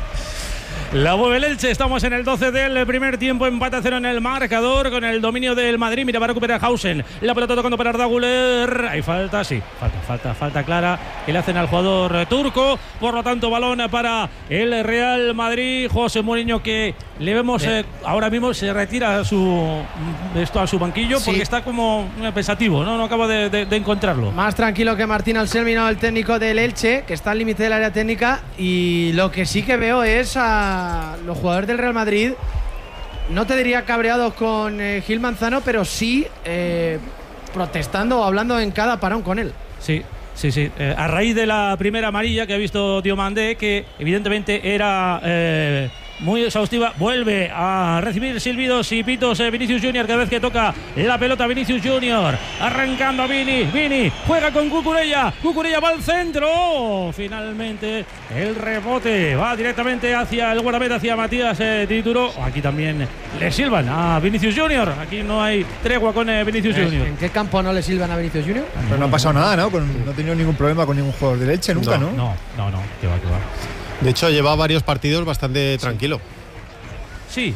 La mueve el Elche, estamos en el 12 del primer tiempo, empate a 0 en el marcador con el dominio del Madrid. Mira, va a recuperar Hausen, la pelota tocando para Arda Güler. Hay falta, sí, falta clara que le hacen al jugador turco. Por lo tanto, balón para el Real Madrid. José Mourinho, que le vemos ahora mismo se retira a su banquillo porque está como pensativo, no acaba de encontrarlo. Más tranquilo que Martín Anselmi, el técnico del Elche, que está al límite del área técnica, y lo que sí que veo es a los jugadores del Real Madrid, no te diría cabreados con Gil Manzano, pero sí protestando o hablando en cada parón con él. Sí. A raíz de la primera amarilla que ha visto Diomandé, que evidentemente era muy exhaustiva, vuelve a recibir silbidos y pitos Vinicius Junior cada vez que toca la pelota. Vinicius Junior arrancando a Vini juega con Cucurella va al centro, finalmente el rebote va directamente hacia el guardameta, hacia Matías Dituro. Aquí también le silban a Vinicius Junior, aquí no hay tregua con Vinicius Junior. ¿En qué campo no le silban a Vinicius Junior? Pero no ha pasado nada, ¿no? No ha tenido ningún problema con ningún jugador de Elche nunca, ¿no? No, que va. De hecho, lleva varios partidos bastante tranquilo. Sí,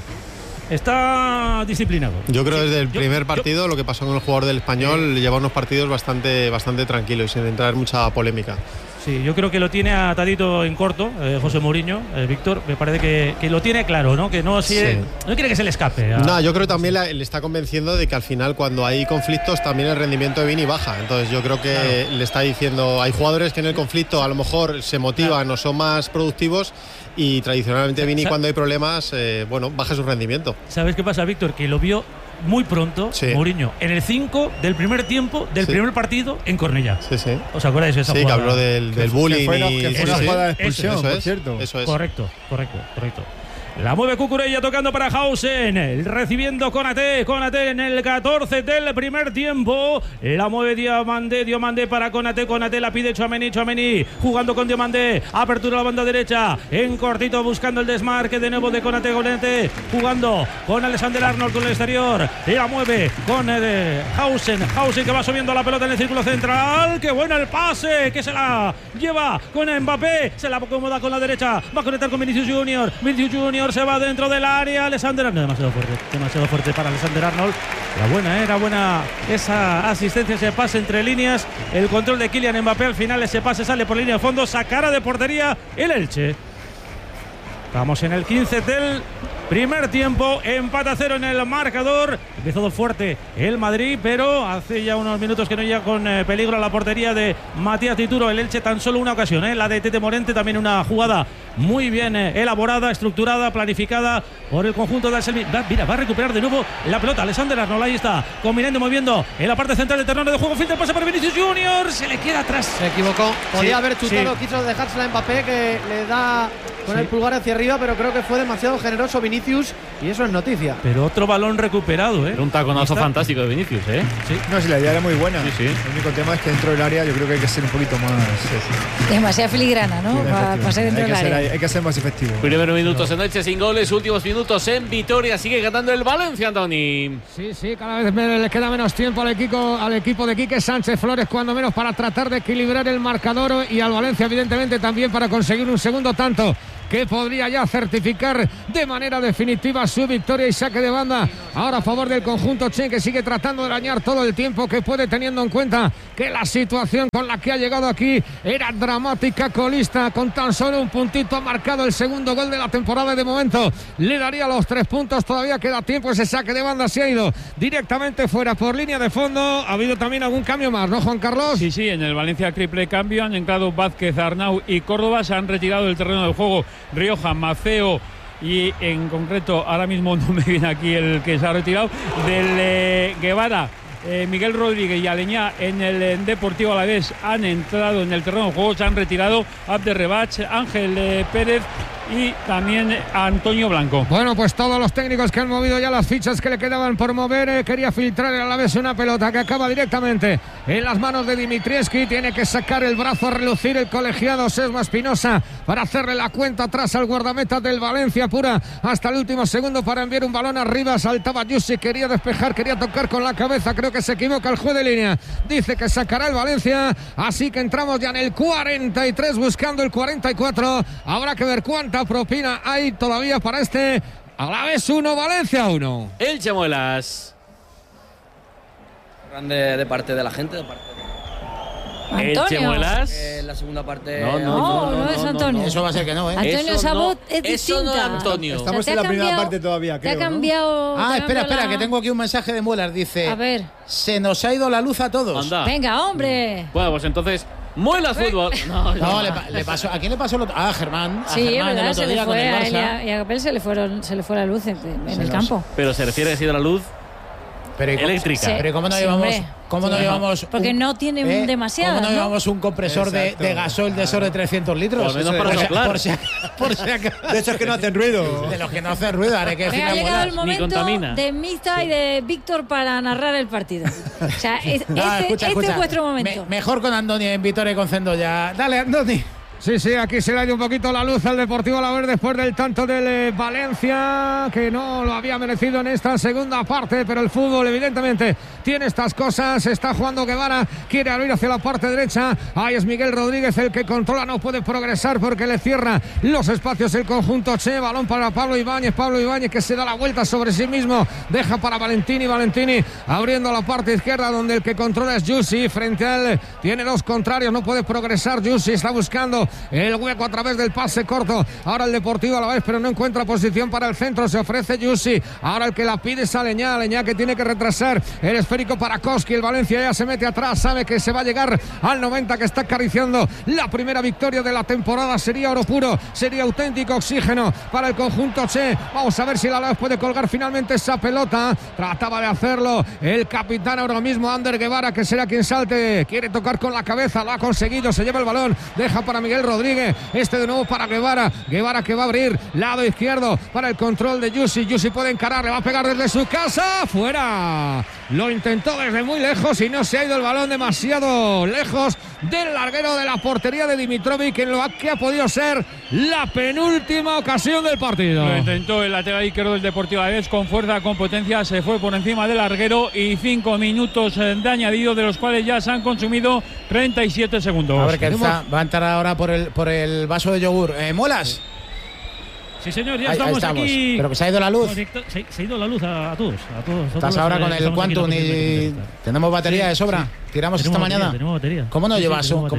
está disciplinado. Yo creo que desde el primer partido, lo que pasó con el jugador del Español, lleva unos partidos bastante tranquilos, sin entrar en mucha polémica. Sí, yo creo que lo tiene atadito en corto, José Mourinho, Víctor. Me parece que lo tiene claro, ¿no? Que no quiere que se le escape. No, yo creo que también le está convenciendo de que al final, cuando hay conflictos, también el rendimiento de Vini baja. Entonces yo creo que le está diciendo, hay jugadores que en el conflicto a lo mejor se motivan o son más productivos, y tradicionalmente Vini, cuando hay problemas, baja su rendimiento. ¿Sabes qué pasa, Víctor? Que lo vio muy pronto Mourinho en el 5 del primer tiempo del primer partido en Cornellá. Sí. ¿Os acordáis de esa jugada? Sí, que habló del bullying. Que fue una jugada de expulsión, por cierto. Eso es. Correcto. La mueve Cucurella tocando para Hausen, recibiendo Konaté en el 14 del primer tiempo. La mueve Diomandé para Konaté la pide Tchouaméni, jugando con Diomandé, apertura a la banda derecha, en cortito buscando el desmarque de nuevo de Konaté, jugando con Alexander Arnold con el exterior, la mueve con Hausen que va subiendo la pelota en el círculo central. ¡Qué bueno el pase! Que se la lleva con Mbappé, se la acomoda con la derecha, va a conectar con Vinicius Junior, se va dentro del área. Alexander Arnold, demasiado fuerte para Alexander Arnold. Era buena esa asistencia, ese pase entre líneas, el control de Kylian Mbappé. Al final ese pase sale por línea de fondo, sacará de portería el Elche. Estamos en el 15 del primer tiempo, empate a 0 en el marcador. Empezado fuerte el Madrid, pero hace ya unos minutos que no llega con peligro a la portería de Matías Dituro. El Elche tan solo una ocasión, la de Tete Morente, también una jugada muy bien elaborada, estructurada, planificada por el conjunto de Anselmi. Va a recuperar de nuevo la pelota Alexander Arnold, ahí está, combinando, moviendo en la parte central del terreno de juego. Filtra, pasa para Vinicius Junior, se le queda atrás. Se equivocó, podía haber chutado, quiso dejársela a Mbappé, que le da con el pulgar hacia arriba, pero creo que fue demasiado generoso Vinicius. Vinicius y eso es noticia. Pero otro balón recuperado, ¿eh? Un taconazo fantástico de Vinicius, ¿eh? Sí. No, si la idea era muy buena. Sí, sí. El único tema es que dentro del área yo creo que hay que ser un poquito más... Demasiada filigrana, ¿no? Para ser dentro del área. Hay que ser más efectivo. Primeros minutos en Elche sin goles, últimos minutos en Vitoria. Sigue ganando el Valencia, Antoni. Sí, cada vez le queda menos tiempo al equipo de Quique Sánchez Flores, cuando menos para tratar de equilibrar el marcador, y al Valencia evidentemente también para conseguir un segundo tanto que podría ya certificar de manera definitiva su victoria. Y saque de banda ahora a favor del conjunto Che, que sigue tratando de dañar todo el tiempo que puede, teniendo en cuenta que la situación con la que ha llegado aquí era dramática. Colista con tan solo un puntito ha marcado el segundo gol de la temporada, y de momento le daría los 3 puntos. Todavía queda tiempo. Ese saque de banda se ha ido directamente fuera por línea de fondo. Ha habido también algún cambio más, ¿no, Juan Carlos? Sí, en el Valencia triple cambio han entrado Vázquez, Arnau y Córdoba. Se han retirado del terreno del juego Rioja, Maceo y en concreto ahora mismo no me viene aquí el que se ha retirado del Guevara. Miguel Rodríguez y Aleñá en el Deportivo Alavés han entrado en el terreno de juego. Se han retirado Abderrebach, Ángel Pérez y también Antonio Blanco. Bueno, pues todos los técnicos que han movido ya las fichas que le quedaban por mover. Quería filtrar a la vez una pelota que acaba directamente en las manos de Dimitrievski. Tiene que sacar el brazo a relucir el colegiado Sesma Espinosa para hacerle la cuenta atrás al guardameta del Valencia. Pura hasta el último segundo para enviar un balón arriba. Saltaba Yusi, quería despejar, quería tocar con la cabeza. Creo que se equivoca el juez de línea. Dice que sacará el Valencia. Así que entramos ya en el 43 buscando el 44. Habrá que ver cuánta propina hay todavía para este Alavés 1, Valencia 1. Elche Muelas. Grande de parte de la gente, de parte de Elche Muelas. la segunda parte. No es Antonio. Eso va a ser que no, ¿eh? Antonio Sabot es distinta. Eso no es Antonio. Estamos en la primera parte todavía, creo. Te ha cambiado. Ah, espera, que tengo aquí un mensaje de Muelas. Dice: a ver. Se nos ha ido la luz a todos. Anda. Venga, hombre. Bueno, pues entonces, Muelas Fútbol. No, le pasó. ¿A quién le pasó el otro? Ah, a Germán. Sí, es Germán, verdad, el otro se le día con fue el a él Barça. y a Capel se le fue la luz en el campo. Pero se refiere a si de la luz eléctrica. Sí. Pero ¿cómo no Sí, llevamos? hombre. ¿Cómo no llevamos? Porque no tienen demasiado. ¿Cómo no ¿no? llevamos un compresor de gasoil de esos de 300 litros? Por lo menos para soplar. Por si acaso. De esos que no hacen ruido. De los que no hacen ruido, haré que decir. Ha llegado el Ni momento contamina. de Mista y de Víctor para narrar el partido. O sea, Escucha. es vuestro momento. Mejor con Andoni en Vitoria y con Zendoya. Dale, Andoni. Sí, aquí se le ha ido un poquito la luz al Deportivo Alavés después del tanto del Valencia, que no lo había merecido en esta segunda parte, pero el fútbol evidentemente tiene estas cosas. Está jugando Guevara, quiere abrir hacia la parte derecha. Ahí es Miguel Rodríguez el que controla, no puede progresar porque le cierra los espacios el conjunto Che. Balón para Pablo Ibáñez que se da la vuelta sobre sí mismo, deja para Valentini abriendo la parte izquierda donde el que controla es Yusi. Frente a él tiene dos contrarios, no puede progresar. Yusi está buscando el hueco a través del pase corto. Ahora el Deportivo Alavés, pero no encuentra posición para el centro. Se ofrece Yusi. Ahora el que la pide es Aleñá que tiene que retrasar el esférico para Koski. El Valencia ya se mete atrás, sabe que se va a llegar al 90, que está acariciando la primera victoria de la temporada. Sería oro puro, sería auténtico oxígeno para el conjunto Che. Vamos a ver si el Alavés puede colgar finalmente esa pelota. Trataba de hacerlo el capitán ahora mismo, Ander Guevara, que será quien salte. Quiere tocar con la cabeza, lo ha conseguido. Se lleva el balón, deja para Miguel Rodríguez, de nuevo para Guevara que va a abrir lado izquierdo para el control de Yusi puede encarar, le va a pegar desde su casa, fuera, lo intentó desde muy lejos y no se ha ido el balón demasiado lejos del larguero de la portería de Dimitrovic, en lo que ha podido ser la penúltima ocasión del partido. Lo intentó el lateral izquierdo del Deportivo Alavés con fuerza, con potencia, se fue por encima del larguero y 5 minutos de añadido, de los cuales ya se han consumido 37 segundos. A ver, que va a entrar ahora por el vaso de yogur. ¿Muelas? Sí, señor, ya Ahí estamos estamos. aquí. Pero que se ha ido la luz. Se ha ido la luz a todos. Estás ahora con el Quantum y tenemos batería de sobra. Tiramos esta mañana. Tenemos batería. ¿Cómo no llevas un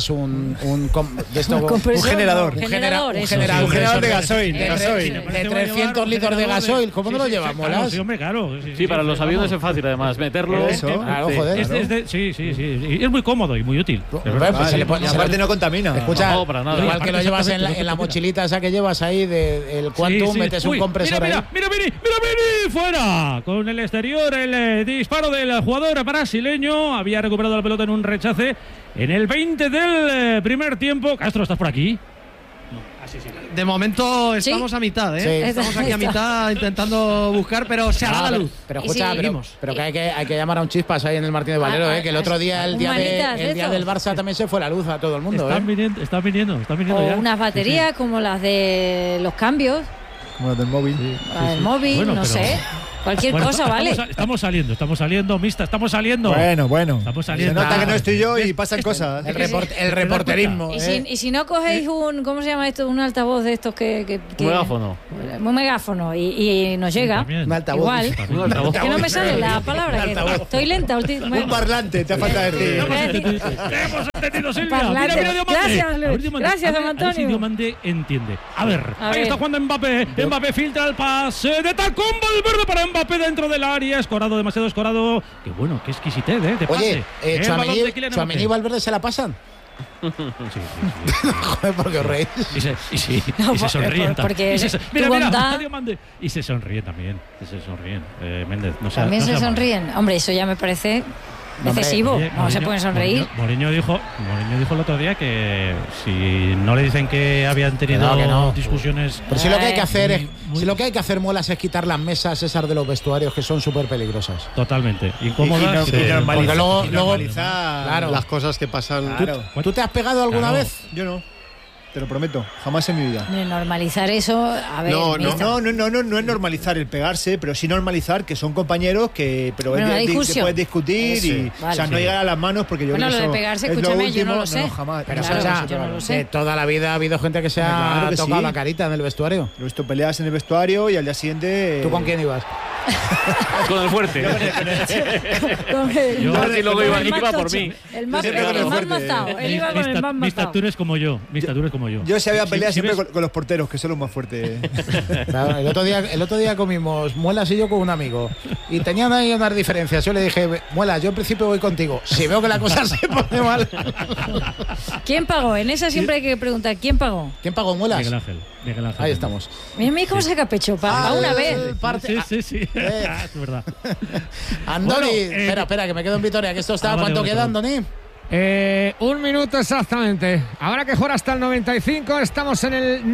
generador? Un generador de gasoil. De 300 litros de gasoil. ¿Cómo no lo llevas, Molas? Sí, hombre, claro. Sí, para los aviones es fácil además meterlo. Claro, joder. Sí. Y es muy cómodo y muy útil. Y aparte no contamina. Escucha, No, para nada. igual que lo llevas en la mochilita esa que llevas ahí del Quantum, metes un compresor ahí. Mira, fuera. Con el exterior, el disparo del jugador brasileño. Había recuperado la pelota en un rechace en el 20 del primer tiempo. Castro, ¿estás por aquí? De momento estamos a mitad, ¿eh? Sí. Estamos aquí a mitad intentando buscar, pero se hará la luz. Pero escucha, pero que hay que llamar a un chispas ahí en el Martínez Valero, que el otro día, el día del Barça también se fue la luz a todo el mundo. Están viniendo o ya. unas baterías como las de los cambios. Como las del móvil. La del móvil, Bueno, no pero- sé. Cualquier cosa, vale. Estamos saliendo, Mista, estamos saliendo. Bueno. Estamos Se saliendo. nota que no estoy yo y pasan cosas. El reporterismo. Y si no cogéis un, ¿cómo se llama esto? Un altavoz de estos que Megáfono. Un megáfono y nos llega. Un altavoz. Igual. Que no me sale la palabra. Que estoy lenta. Un parlante, te falta decir. Hemos entendido, Silvia. Parlante. Mira, Diomande. Gracias, Luis. A ver, Diomande. Gracias, A ver, don a ver si Antonio. Diomande entiende. A ver, A ahí ver. está jugando Mbappé. Mbappé filtra el pase de tacón Valverde para Mbappé dentro del área. Escorado, demasiado escorado. Qué bueno, qué exquisitez, de pase. Oye, El balón de Kylian Tchouaméni y Mbappé. Valverde se la pasan. Joder, ¿por qué os reís? Y se sonríen porque también. tu Mira, bondad- Diomande. Y se sonríen también. Se sonríen. Méndez, no sea, También no se sea malo. sonríen. Hombre, eso ya me parece excesivo. Oye, No se Mourinho- pueden sonreír. Mourinho dijo el otro día que si no le dicen que habían tenido Que no. discusiones. Pero si lo que hay que hacer es, muy- si lo que hay que hacer, Muelas, es quitar las mesas esas de los vestuarios que son súper peligrosas. Totalmente. Incómodas. Porque luego, normalizar claro. las cosas que pasan. Claro. ¿Tú te has pegado alguna Claro. vez? Yo no. Te lo prometo. Jamás en mi vida. Hombre, normalizar eso, a ver. No Mista. es normalizar el pegarse, pero sí normalizar que son compañeros que pero Bueno, la se discusión. puedes discutir Eso, y vale. o sea, no Sí. llegar a las manos porque yo Bueno, creo que lo de eso pegarse, es lo escúchame, yo último. no lo sé. jamás. Pero Claro, escucha, yo no lo sé. de toda la vida ha habido gente que se ha Claro que tocado sí. la carita en el vestuario. He visto peleas en el vestuario y al día siguiente. ¿Tú con quién ibas? Con el fuerte. Yo- Martín luego iba, el más iba por tocho, mí. El más, Siempre con el el más fuerte. mazao. Él iba con el más Mista, mazao. tú eres como yo. Mista, tú eres como yo. Yo si había peleas siempre ves- con los porteros, que son los más fuertes. Claro, el otro día comimos Muelas y yo con un amigo y tenían ahí unas diferencias. Yo le dije, Muelas, yo en principio voy contigo. Si veo que la cosa se pone mal. ¿Quién pagó? En esa siempre hay que preguntar, ¿quién pagó? ¿Quién pagó Muelas? Miguel Ángel. Ahí estamos. Mira cómo saca pecho, para una vez. Sí. Es verdad. Andoni, Bueno, espera, que me quedo en Vitoria, que esto está. vale, ¿Cuánto vale, queda, perdón. Andoni? Un minuto exactamente. Habrá que jugar hasta el 95. Estamos en el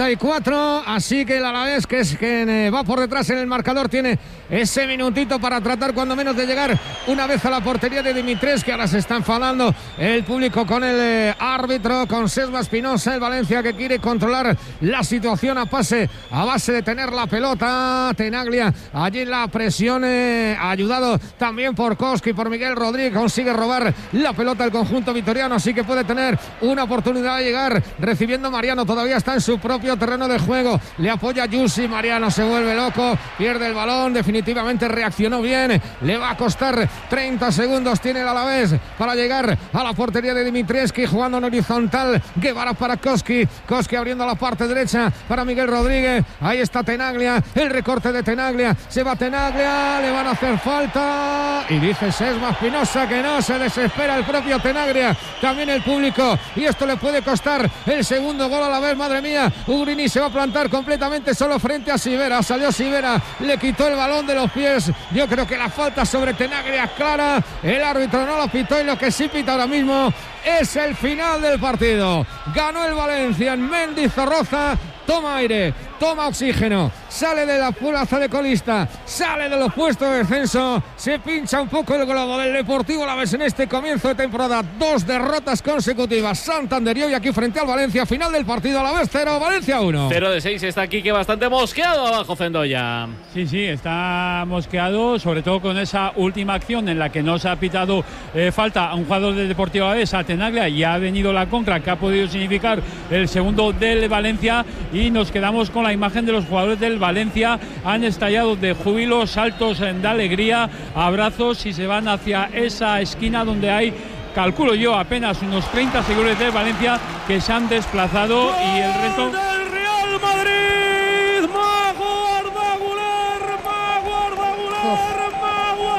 94. Así que el Alavés, que es quien va por detrás en el marcador, tiene ese minutito para tratar cuando menos de llegar una vez a la portería de Dimitrievski, que ahora se está enfadando el público con el árbitro, con Sesma Espinosa, el Valencia, que quiere controlar la situación a base de tener la pelota. Tenaglia allí en la presión, ayudado también por Koski, por Miguel Rodríguez, consigue robar la pelota el conjunto vitoriano, así que puede tener una oportunidad de llegar recibiendo Mariano. Todavía está en su propio terreno de juego, le apoya Yusi, Mariano se vuelve loco, pierde el balón, definitivamente reaccionó bien, le va a costar 30 segundos, tiene el Alavés para llegar a la portería de Dimitrievski, jugando en horizontal. Guevara para Koski abriendo la parte derecha para Miguel Rodríguez, ahí está Tenaglia, el recorte de Tenaglia, se va Tenaglia, le van a hacer falta y dice Sesma Espinosa que no, se desespera el propio Tenaglia, también el público, y esto le puede costar el segundo gol a la vez. Madre mía, Ugrini se va a plantar completamente solo frente a Sivera, salió Sivera, le quitó el balón de los pies. Yo creo que la falta sobre Tenaglia clara, el árbitro no lo pitó y lo que sí pita ahora mismo es el final del partido. Ganó el Valencia en Mendizorroza, toma aire, toma oxígeno, sale de la plaza de colista, sale de los puestos de descenso, se pincha un poco el globo del Deportivo Alavés en este comienzo de temporada. 2 derrotas consecutivas, Santander y hoy aquí frente al Valencia. Final del partido, Alavés 0, Valencia 1. 0 de 6, está aquí que bastante mosqueado abajo Zendoya. Sí, está mosqueado, sobre todo con esa última acción en la que no se ha pitado falta a un jugador del Deportivo Alavés, a Tenaglia, y ha venido la contra que ha podido significar el segundo del Valencia, y nos quedamos con la imagen de los jugadores del Valencia. Han estallado de júbilo, saltos de alegría, abrazos, y se van hacia esa esquina donde hay, calculo yo, apenas unos 30 seguidores del Valencia que se han desplazado, y el resto... ¡Del Real Madrid! ¡Mago Ardaguler! ¡Mago Ardaguler! ¡Mago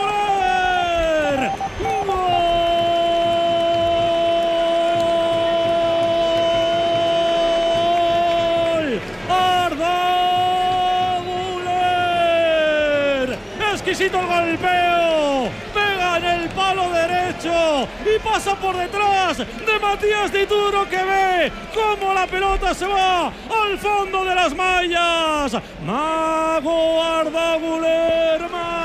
Ardaguler! ¡Gol! ¡Ardaguler! ¡Exquisito el golpeo! ¡Pega en el palo derecho! derecho y pasa por detrás de Matías Dituro, que ve cómo la pelota se va al fondo de las mallas. Mago Arda Güler,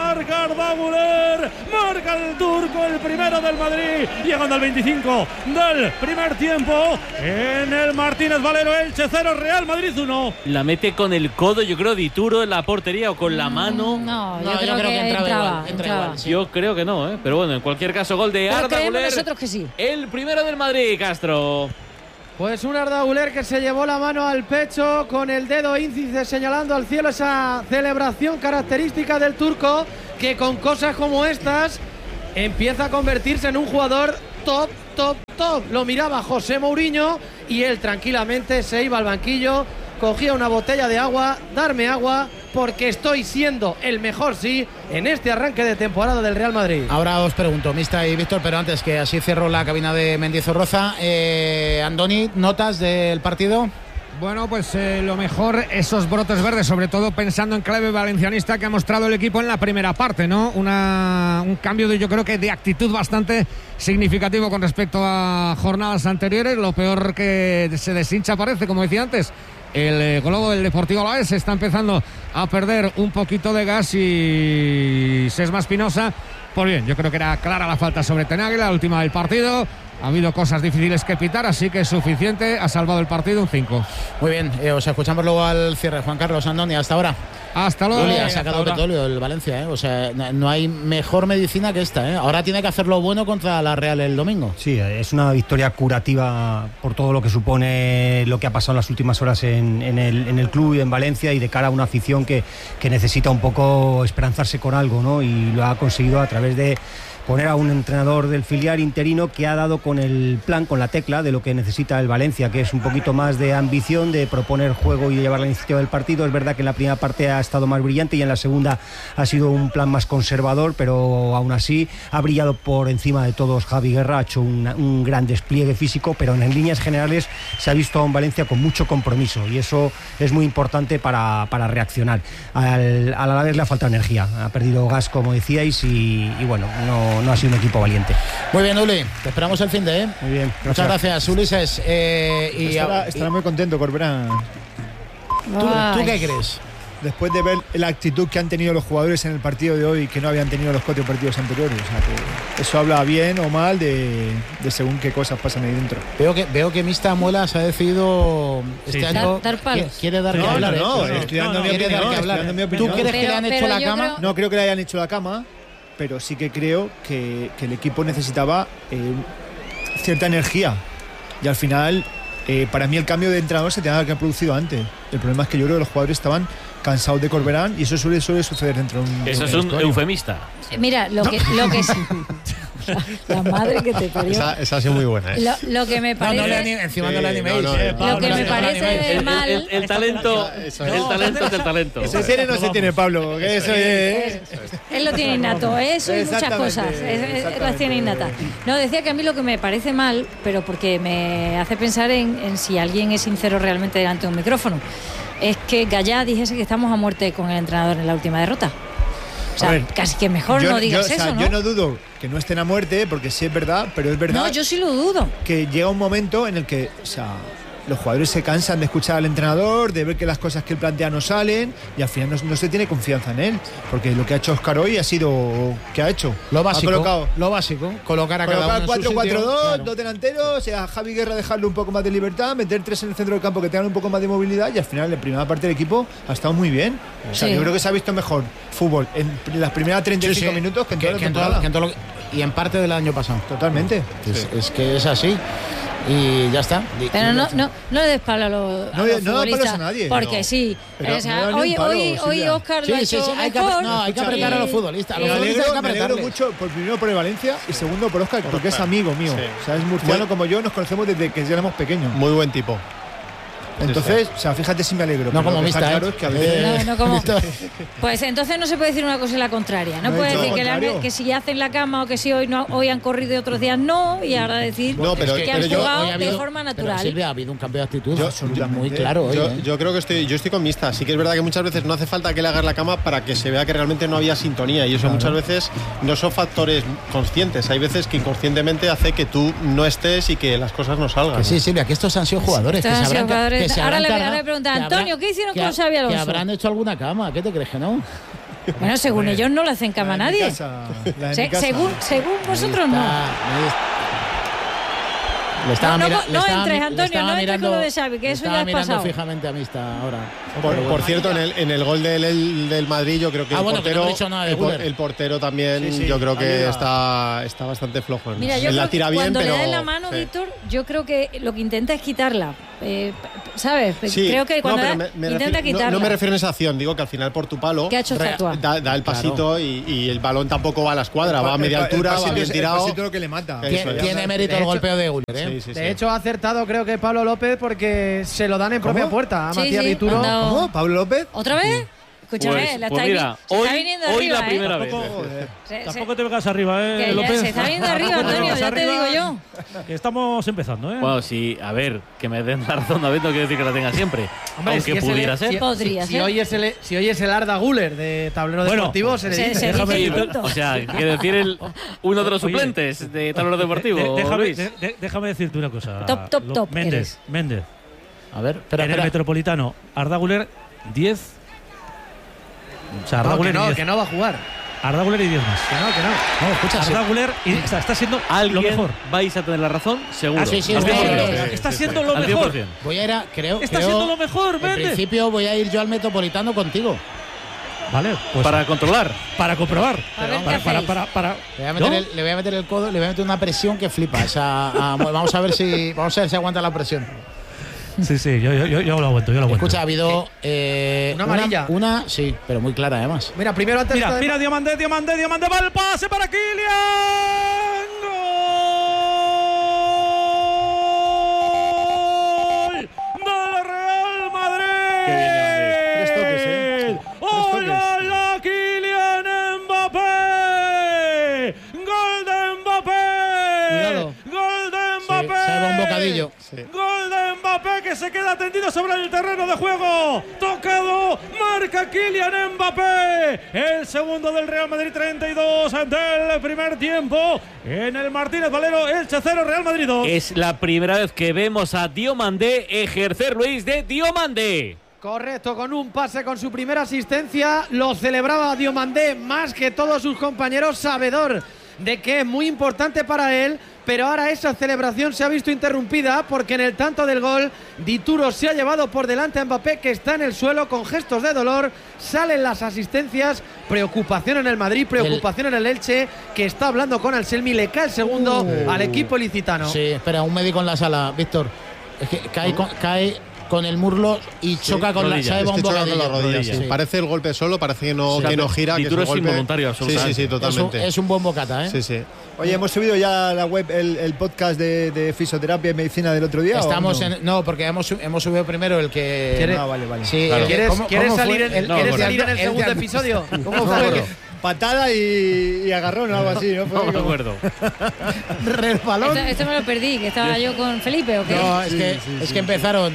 marca el turco, el primero del Madrid, llegando al 25 del primer tiempo en el Martínez Valero. Elche 0, Real Madrid 1. La mete con el codo, yo creo, Dituro en la portería, o con la mano. No, yo creo que entraba. Igual, sí. Yo creo que no, pero bueno, en cualquier caso, gol de Arda Güler. Nosotros que sí. El primero del Madrid, Castro. Pues un Arda Güler que se llevó la mano al pecho con el dedo índice señalando al cielo, esa celebración característica del turco, que con cosas como estas empieza a convertirse en un jugador top. Lo miraba José Mourinho y él tranquilamente se iba al banquillo, cogía una botella de agua, darme agua, porque estoy siendo el mejor, sí, en este arranque de temporada del Real Madrid. Ahora os pregunto, Mista y Víctor, pero antes que así cierro la cabina de Mendizorroza. Andoni, ¿notas del partido? Bueno, pues lo mejor, esos brotes verdes, sobre todo pensando en clave valencianista que ha mostrado el equipo en la primera parte, ¿no? Un cambio yo creo que de actitud bastante significativo con respecto a jornadas anteriores. Lo peor que se deshincha parece, como decía antes, el globo del Deportivo Alavés está empezando a perder un poquito de gas y Sesma Espinosa, pues bien, yo creo que era clara la falta sobre Tenagui, la última del partido. Ha habido cosas difíciles que pitar, así que es suficiente, ha salvado el partido, un 5. Muy bien, os escuchamos luego al cierre. Juan Carlos, Andoni, hasta ahora. Hasta luego. Ha sacado petróleo el Valencia, o sea, no hay mejor medicina que esta, Ahora tiene que hacer lo bueno contra la Real el domingo. Sí, es una victoria curativa por todo lo que supone lo que ha pasado en las últimas horas en el club y en Valencia, y de cara a una afición que necesita un poco esperanzarse con algo, ¿no? Y lo ha conseguido a través de poner a un entrenador del filial interino que ha dado con el plan, con la tecla de lo que necesita el Valencia, que es un poquito más de ambición, de proponer juego y de llevar la iniciativa del partido. Es verdad que en la primera parte ha estado más brillante y en la segunda ha sido un plan más conservador, pero aún así ha brillado por encima de todos Javi Guerra, ha hecho un gran despliegue físico, pero en líneas generales se ha visto a un Valencia con mucho compromiso, y eso es muy importante para reaccionar. Al Alavés le ha faltado energía, ha perdido gas, como decíais, y bueno, no ha sido un equipo valiente. Muy bien, Uli, te esperamos el fin de. Muy bien, muchas gracias, Ulises. Estará muy contento Corberán. ¿Tú qué crees? Después de ver la actitud que han tenido los jugadores en el partido de hoy, que no habían tenido los 4 partidos anteriores, o sea, que eso habla bien o mal de según qué cosas pasan ahí dentro. Veo que Mista Muelas ha decidido este año dar palos. Quiere dar que hablar. Estoy dando mi opinión. ¿Tú crees que le han hecho la cama? No creo que le hayan hecho la cama, pero sí que creo que el equipo necesitaba cierta energía, y al final para mí el cambio de entrenador se tenía que haber producido antes. El problema es que yo creo que los jugadores estaban cansados de Corberán, y eso suele suceder dentro de un... Eso es un eufemista. Mira, lo que la madre que te parió. Esa ha sido muy buena. Lo que me parece... Encima no le animéis. Lo que me parece mal... El talento es el talento. ¿Se tiene o no se tiene, Pablo? Que eso es... Él lo tiene innato, eso y muchas cosas. Las tiene innatas. No, decía que a mí lo que me parece mal, pero porque me hace pensar en si alguien es sincero realmente delante de un micrófono, es que Gallá dijese que estamos a muerte con el entrenador en la última derrota. O sea, casi que mejor no digas eso, ¿no? Yo no dudo que no estén a muerte, porque sí es verdad, pero es verdad... No, yo sí lo dudo. Que llega un momento en el que, o sea, los jugadores se cansan de escuchar al entrenador, de ver que las cosas que él plantea no salen, y al final no se tiene confianza en él, porque lo que ha hecho Óscar hoy ha sido... ¿Qué ha hecho? Lo básico, colocar a cada uno en su 4-4-2, sitio, dos delanteros, a Javi Guerra dejarle un poco más de libertad, meter 3 en el centro del campo que tengan un poco más de movilidad, y al final en la primera parte del equipo ha estado muy bien. O sea, yo creo que se ha visto mejor fútbol en las primeras 35 minutos que en toda la temporada. Y en parte del año pasado. Totalmente. Es que es así. Y ya está. Pero no le des palo a los futbolistas, a nadie. Porque sí. O sea, hoy Óscar lo ha hecho mejor. Hay que apretar a los futbolistas. Me alegro mucho, primero por el Valencia y segundo por Óscar, porque es amigo mío. O sea, es murciano como yo, nos conocemos desde que éramos pequeños. Muy buen tipo. Entonces, o sea, fíjate si me alegro. No como está Mista, claro es que a veces... No como... Pues entonces no se puede decir una cosa y la contraria. No puede decir que si hacen la cama o que si hoy han corrido y otros días no, y ahora decir que han jugado de forma natural. Pero Silvia, ha habido un cambio de actitud muy claro hoy. Yo creo que yo estoy con Mista. Sí que es verdad que muchas veces no hace falta que le hagas la cama para que se vea que realmente no había sintonía, y eso muchas veces no son factores conscientes. Hay veces que inconscientemente hace que tú no estés y que las cosas no salgan. Que sí, Silvia, que estos han sido jugadores. Ahora le preguntan, Antonio, ¿qué hicieron con Xabi Alonso? Que habrán hecho alguna cama, ¿qué te crees que no? Bueno, según ellos no le hacen cama a nadie. Según vosotros no. No entres, Antonio, no entres con lo de Xavi, que eso ya es pasado. Fijamente a Mista ahora. Por cierto, en el gol del Madrid, yo creo que el portero también yo creo que está bastante flojo. Mira, yo la tira bien, cuando pero le da la mano, Víctor, yo creo que lo que intenta es quitarla. ¿Sabes? Sí, creo que cuando intenta quitarla. No me refiero a esa acción, digo que al final por tu palo ¿qué ha hecho da el pasito y el balón tampoco va a la escuadra, va a media altura, va bien tirado. El pasito lo que le mata. Tiene mérito el golpeo de Guller, ¿eh? De hecho, ha acertado creo que Pablo López porque se lo dan en propia puerta a Matías Vituro. ¿Cómo? ¿Pablo López? ¿Otra vez? Escúchame, la está viniendo hoy arriba, la primera vez. Tampoco te vengas arriba, López. Se está viniendo arriba, Antonio, ya te digo yo. Que estamos empezando, Bueno, sí, a ver, que me den la razón, David, no quiere decir que la tenga siempre. Hombre, aunque pudiera ser. Podría ser. Si hoy es el Arda Güler de Tablero Deportivo, se le dice. O sea, quiere decir uno de los suplentes de Tablero Deportivo. Déjame decirte una cosa. Top. Méndez. A ver, en el Metropolitano, Arda Güler 10. O sea, Arda Güler que no va a jugar. Arda Güler y 10 más. Que no. No, escucha, Arda Güler está siendo lo mejor. Vais a tener la razón, seguro. Sí, está siendo lo mejor. Voy a ir está siendo lo mejor, en principio voy a ir yo al Metropolitano contigo. Vale, pues para controlar, para comprobar. Le voy a meter el codo, le voy a meter una presión que flipa. Vamos a ver si aguanta la presión. Sí, yo lo aguanto, Escucha, ha habido una amarilla. Sí, pero muy clara además. Mira, primero antes. Mira, Diomandé, va el pase para Kylian. ¡Gol! ¡Del Real Madrid! Qué bien, 3 toques, ¡Hola, Kylian Mbappé! ¡Gol de Mbappé! Cuidado. ¡Gol de Mbappé! Se va un bocadillo. ¡Gol de Mbappé, que se queda tendido sobre el terreno de juego! ¡Tocado! ¡Marca Kylian Mbappé! El segundo del Real Madrid, 32 ante el primer tiempo. En el Martínez Valero, Elche 0, Real Madrid 2. Es la primera vez que vemos a Diomandé ejercer, Luis, de Diomandé. Correcto, con un pase, con su primera asistencia. Lo celebraba Diomandé más que todos sus compañeros, sabedor de que es muy importante para él, pero ahora esa celebración se ha visto interrumpida porque en el tanto del gol Dituro se ha llevado por delante a Mbappé, que está en el suelo con gestos de dolor. Salen las asistencias, preocupación en el Madrid, preocupación en el Elche, que está hablando con Anselmi. Le cae el segundo al equipo ilicitano. Sí, espera, un médico en la sala, Víctor. Es que cae con el muslo y choca con la rodilla. Sí. Parece el golpe solo, parece que no gira. Dituro es involuntario, absolutamente. Sí, totalmente. Es un buen bocata, ¿eh? Sí. Oye, ¿hemos subido ya a la web el podcast de fisioterapia y medicina del otro día? Estamos porque hemos subido primero el que... Vale. Sí, claro. ¿Quieres salir en el segundo episodio? ¿Cómo fue? Patada y agarrón o algo así, ¿no? No me acuerdo. Resbalón. Esto me lo perdí, que estaba yo con Felipe, ¿o qué? No, es que empezaron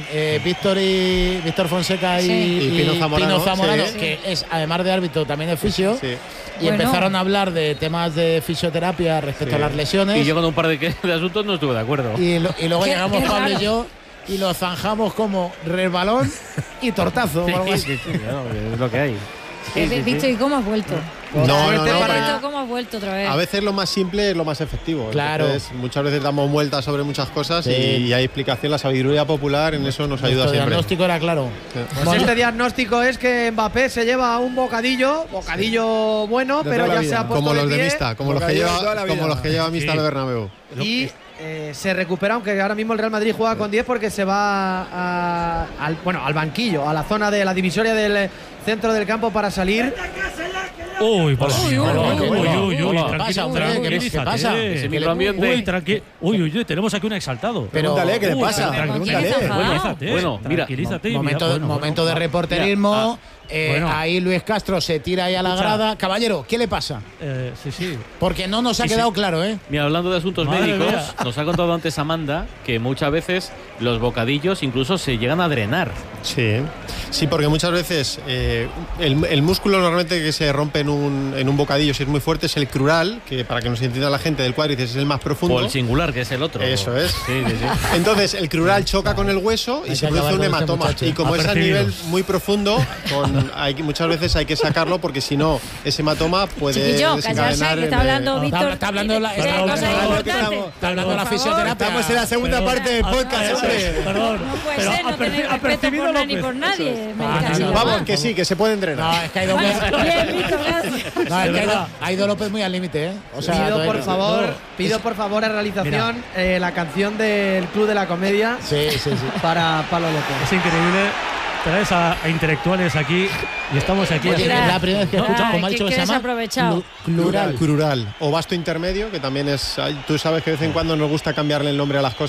Víctor Fonseca y Pino Zamorano, que es, además de árbitro, también es fisio. Sí. Y empezaron a hablar de temas de fisioterapia respecto a las lesiones. Y yo con un par de asuntos no estuve de acuerdo. Y luego llegamos Pablo y yo y lo zanjamos como resbalón y tortazo. Sí, claro, es lo que hay. Víctor, ¿y cómo has vuelto? ¿Cómo has vuelto otra vez? A veces lo más simple es lo más efectivo. Claro. Entonces, muchas veces damos vueltas sobre muchas cosas y hay explicación. La sabiduría popular en eso nos ayuda siempre. El diagnóstico era claro. Pues este diagnóstico es que Mbappé se lleva un bocadillo bueno, pero ya se ha puesto como los de pie. Mista, como los que lleva Mista al Bernabéu. Y se recupera, aunque ahora mismo el Real Madrid juega con 10 porque se va al banquillo, a la zona de la divisoria del centro del campo para salir. Uy, por ¿Qué pasa? Ese microambiente. Uy, tenemos aquí un exaltado. Pregúntale, ¿qué le pasa? Pregúntale. Bueno, mira, momento de reporterismo. Ahí Luis Castro se tira ahí a la grada. Caballero, ¿qué le pasa? Sí. Porque no nos ha quedado claro, ¿eh? Mira, hablando de asuntos médicos, nos ha contado antes Amanda que muchas veces los bocadillos incluso se llegan a drenar. Sí, porque muchas veces el músculo normalmente que se rompe en un bocadillo, si es muy fuerte, es el crural, que para que nos entienda la gente del cuádriceps es el más profundo. O el singular, que es el otro. Eso es. Sí. Entonces, el crural choca con el hueso y se produce un hematoma. Y como es a nivel muy profundo, muchas veces hay que sacarlo porque si no, ese hematoma puede Chiquillo, desencadenar... callarse, que está hablando Víctor. Está hablando la fisioterapia. Estamos en la segunda parte del podcast, hombre. Perdón. No puede ser, no tenéis respeto por nada ni por nadie. Vamos, que sí, que se pueden drenar. No, es que ha ido Aido López muy al límite, ¿eh? O sea, pido por favor a realización la canción del Club de la Comedia. Sí. Para Pablo López. Es increíble. Traes a intelectuales aquí y estamos aquí. Oye, la primera vez que escucho, como ha dicho que se llama Crural o vasto intermedio, que también es... Tú sabes que de vez en cuando nos gusta cambiarle el nombre a las cosas.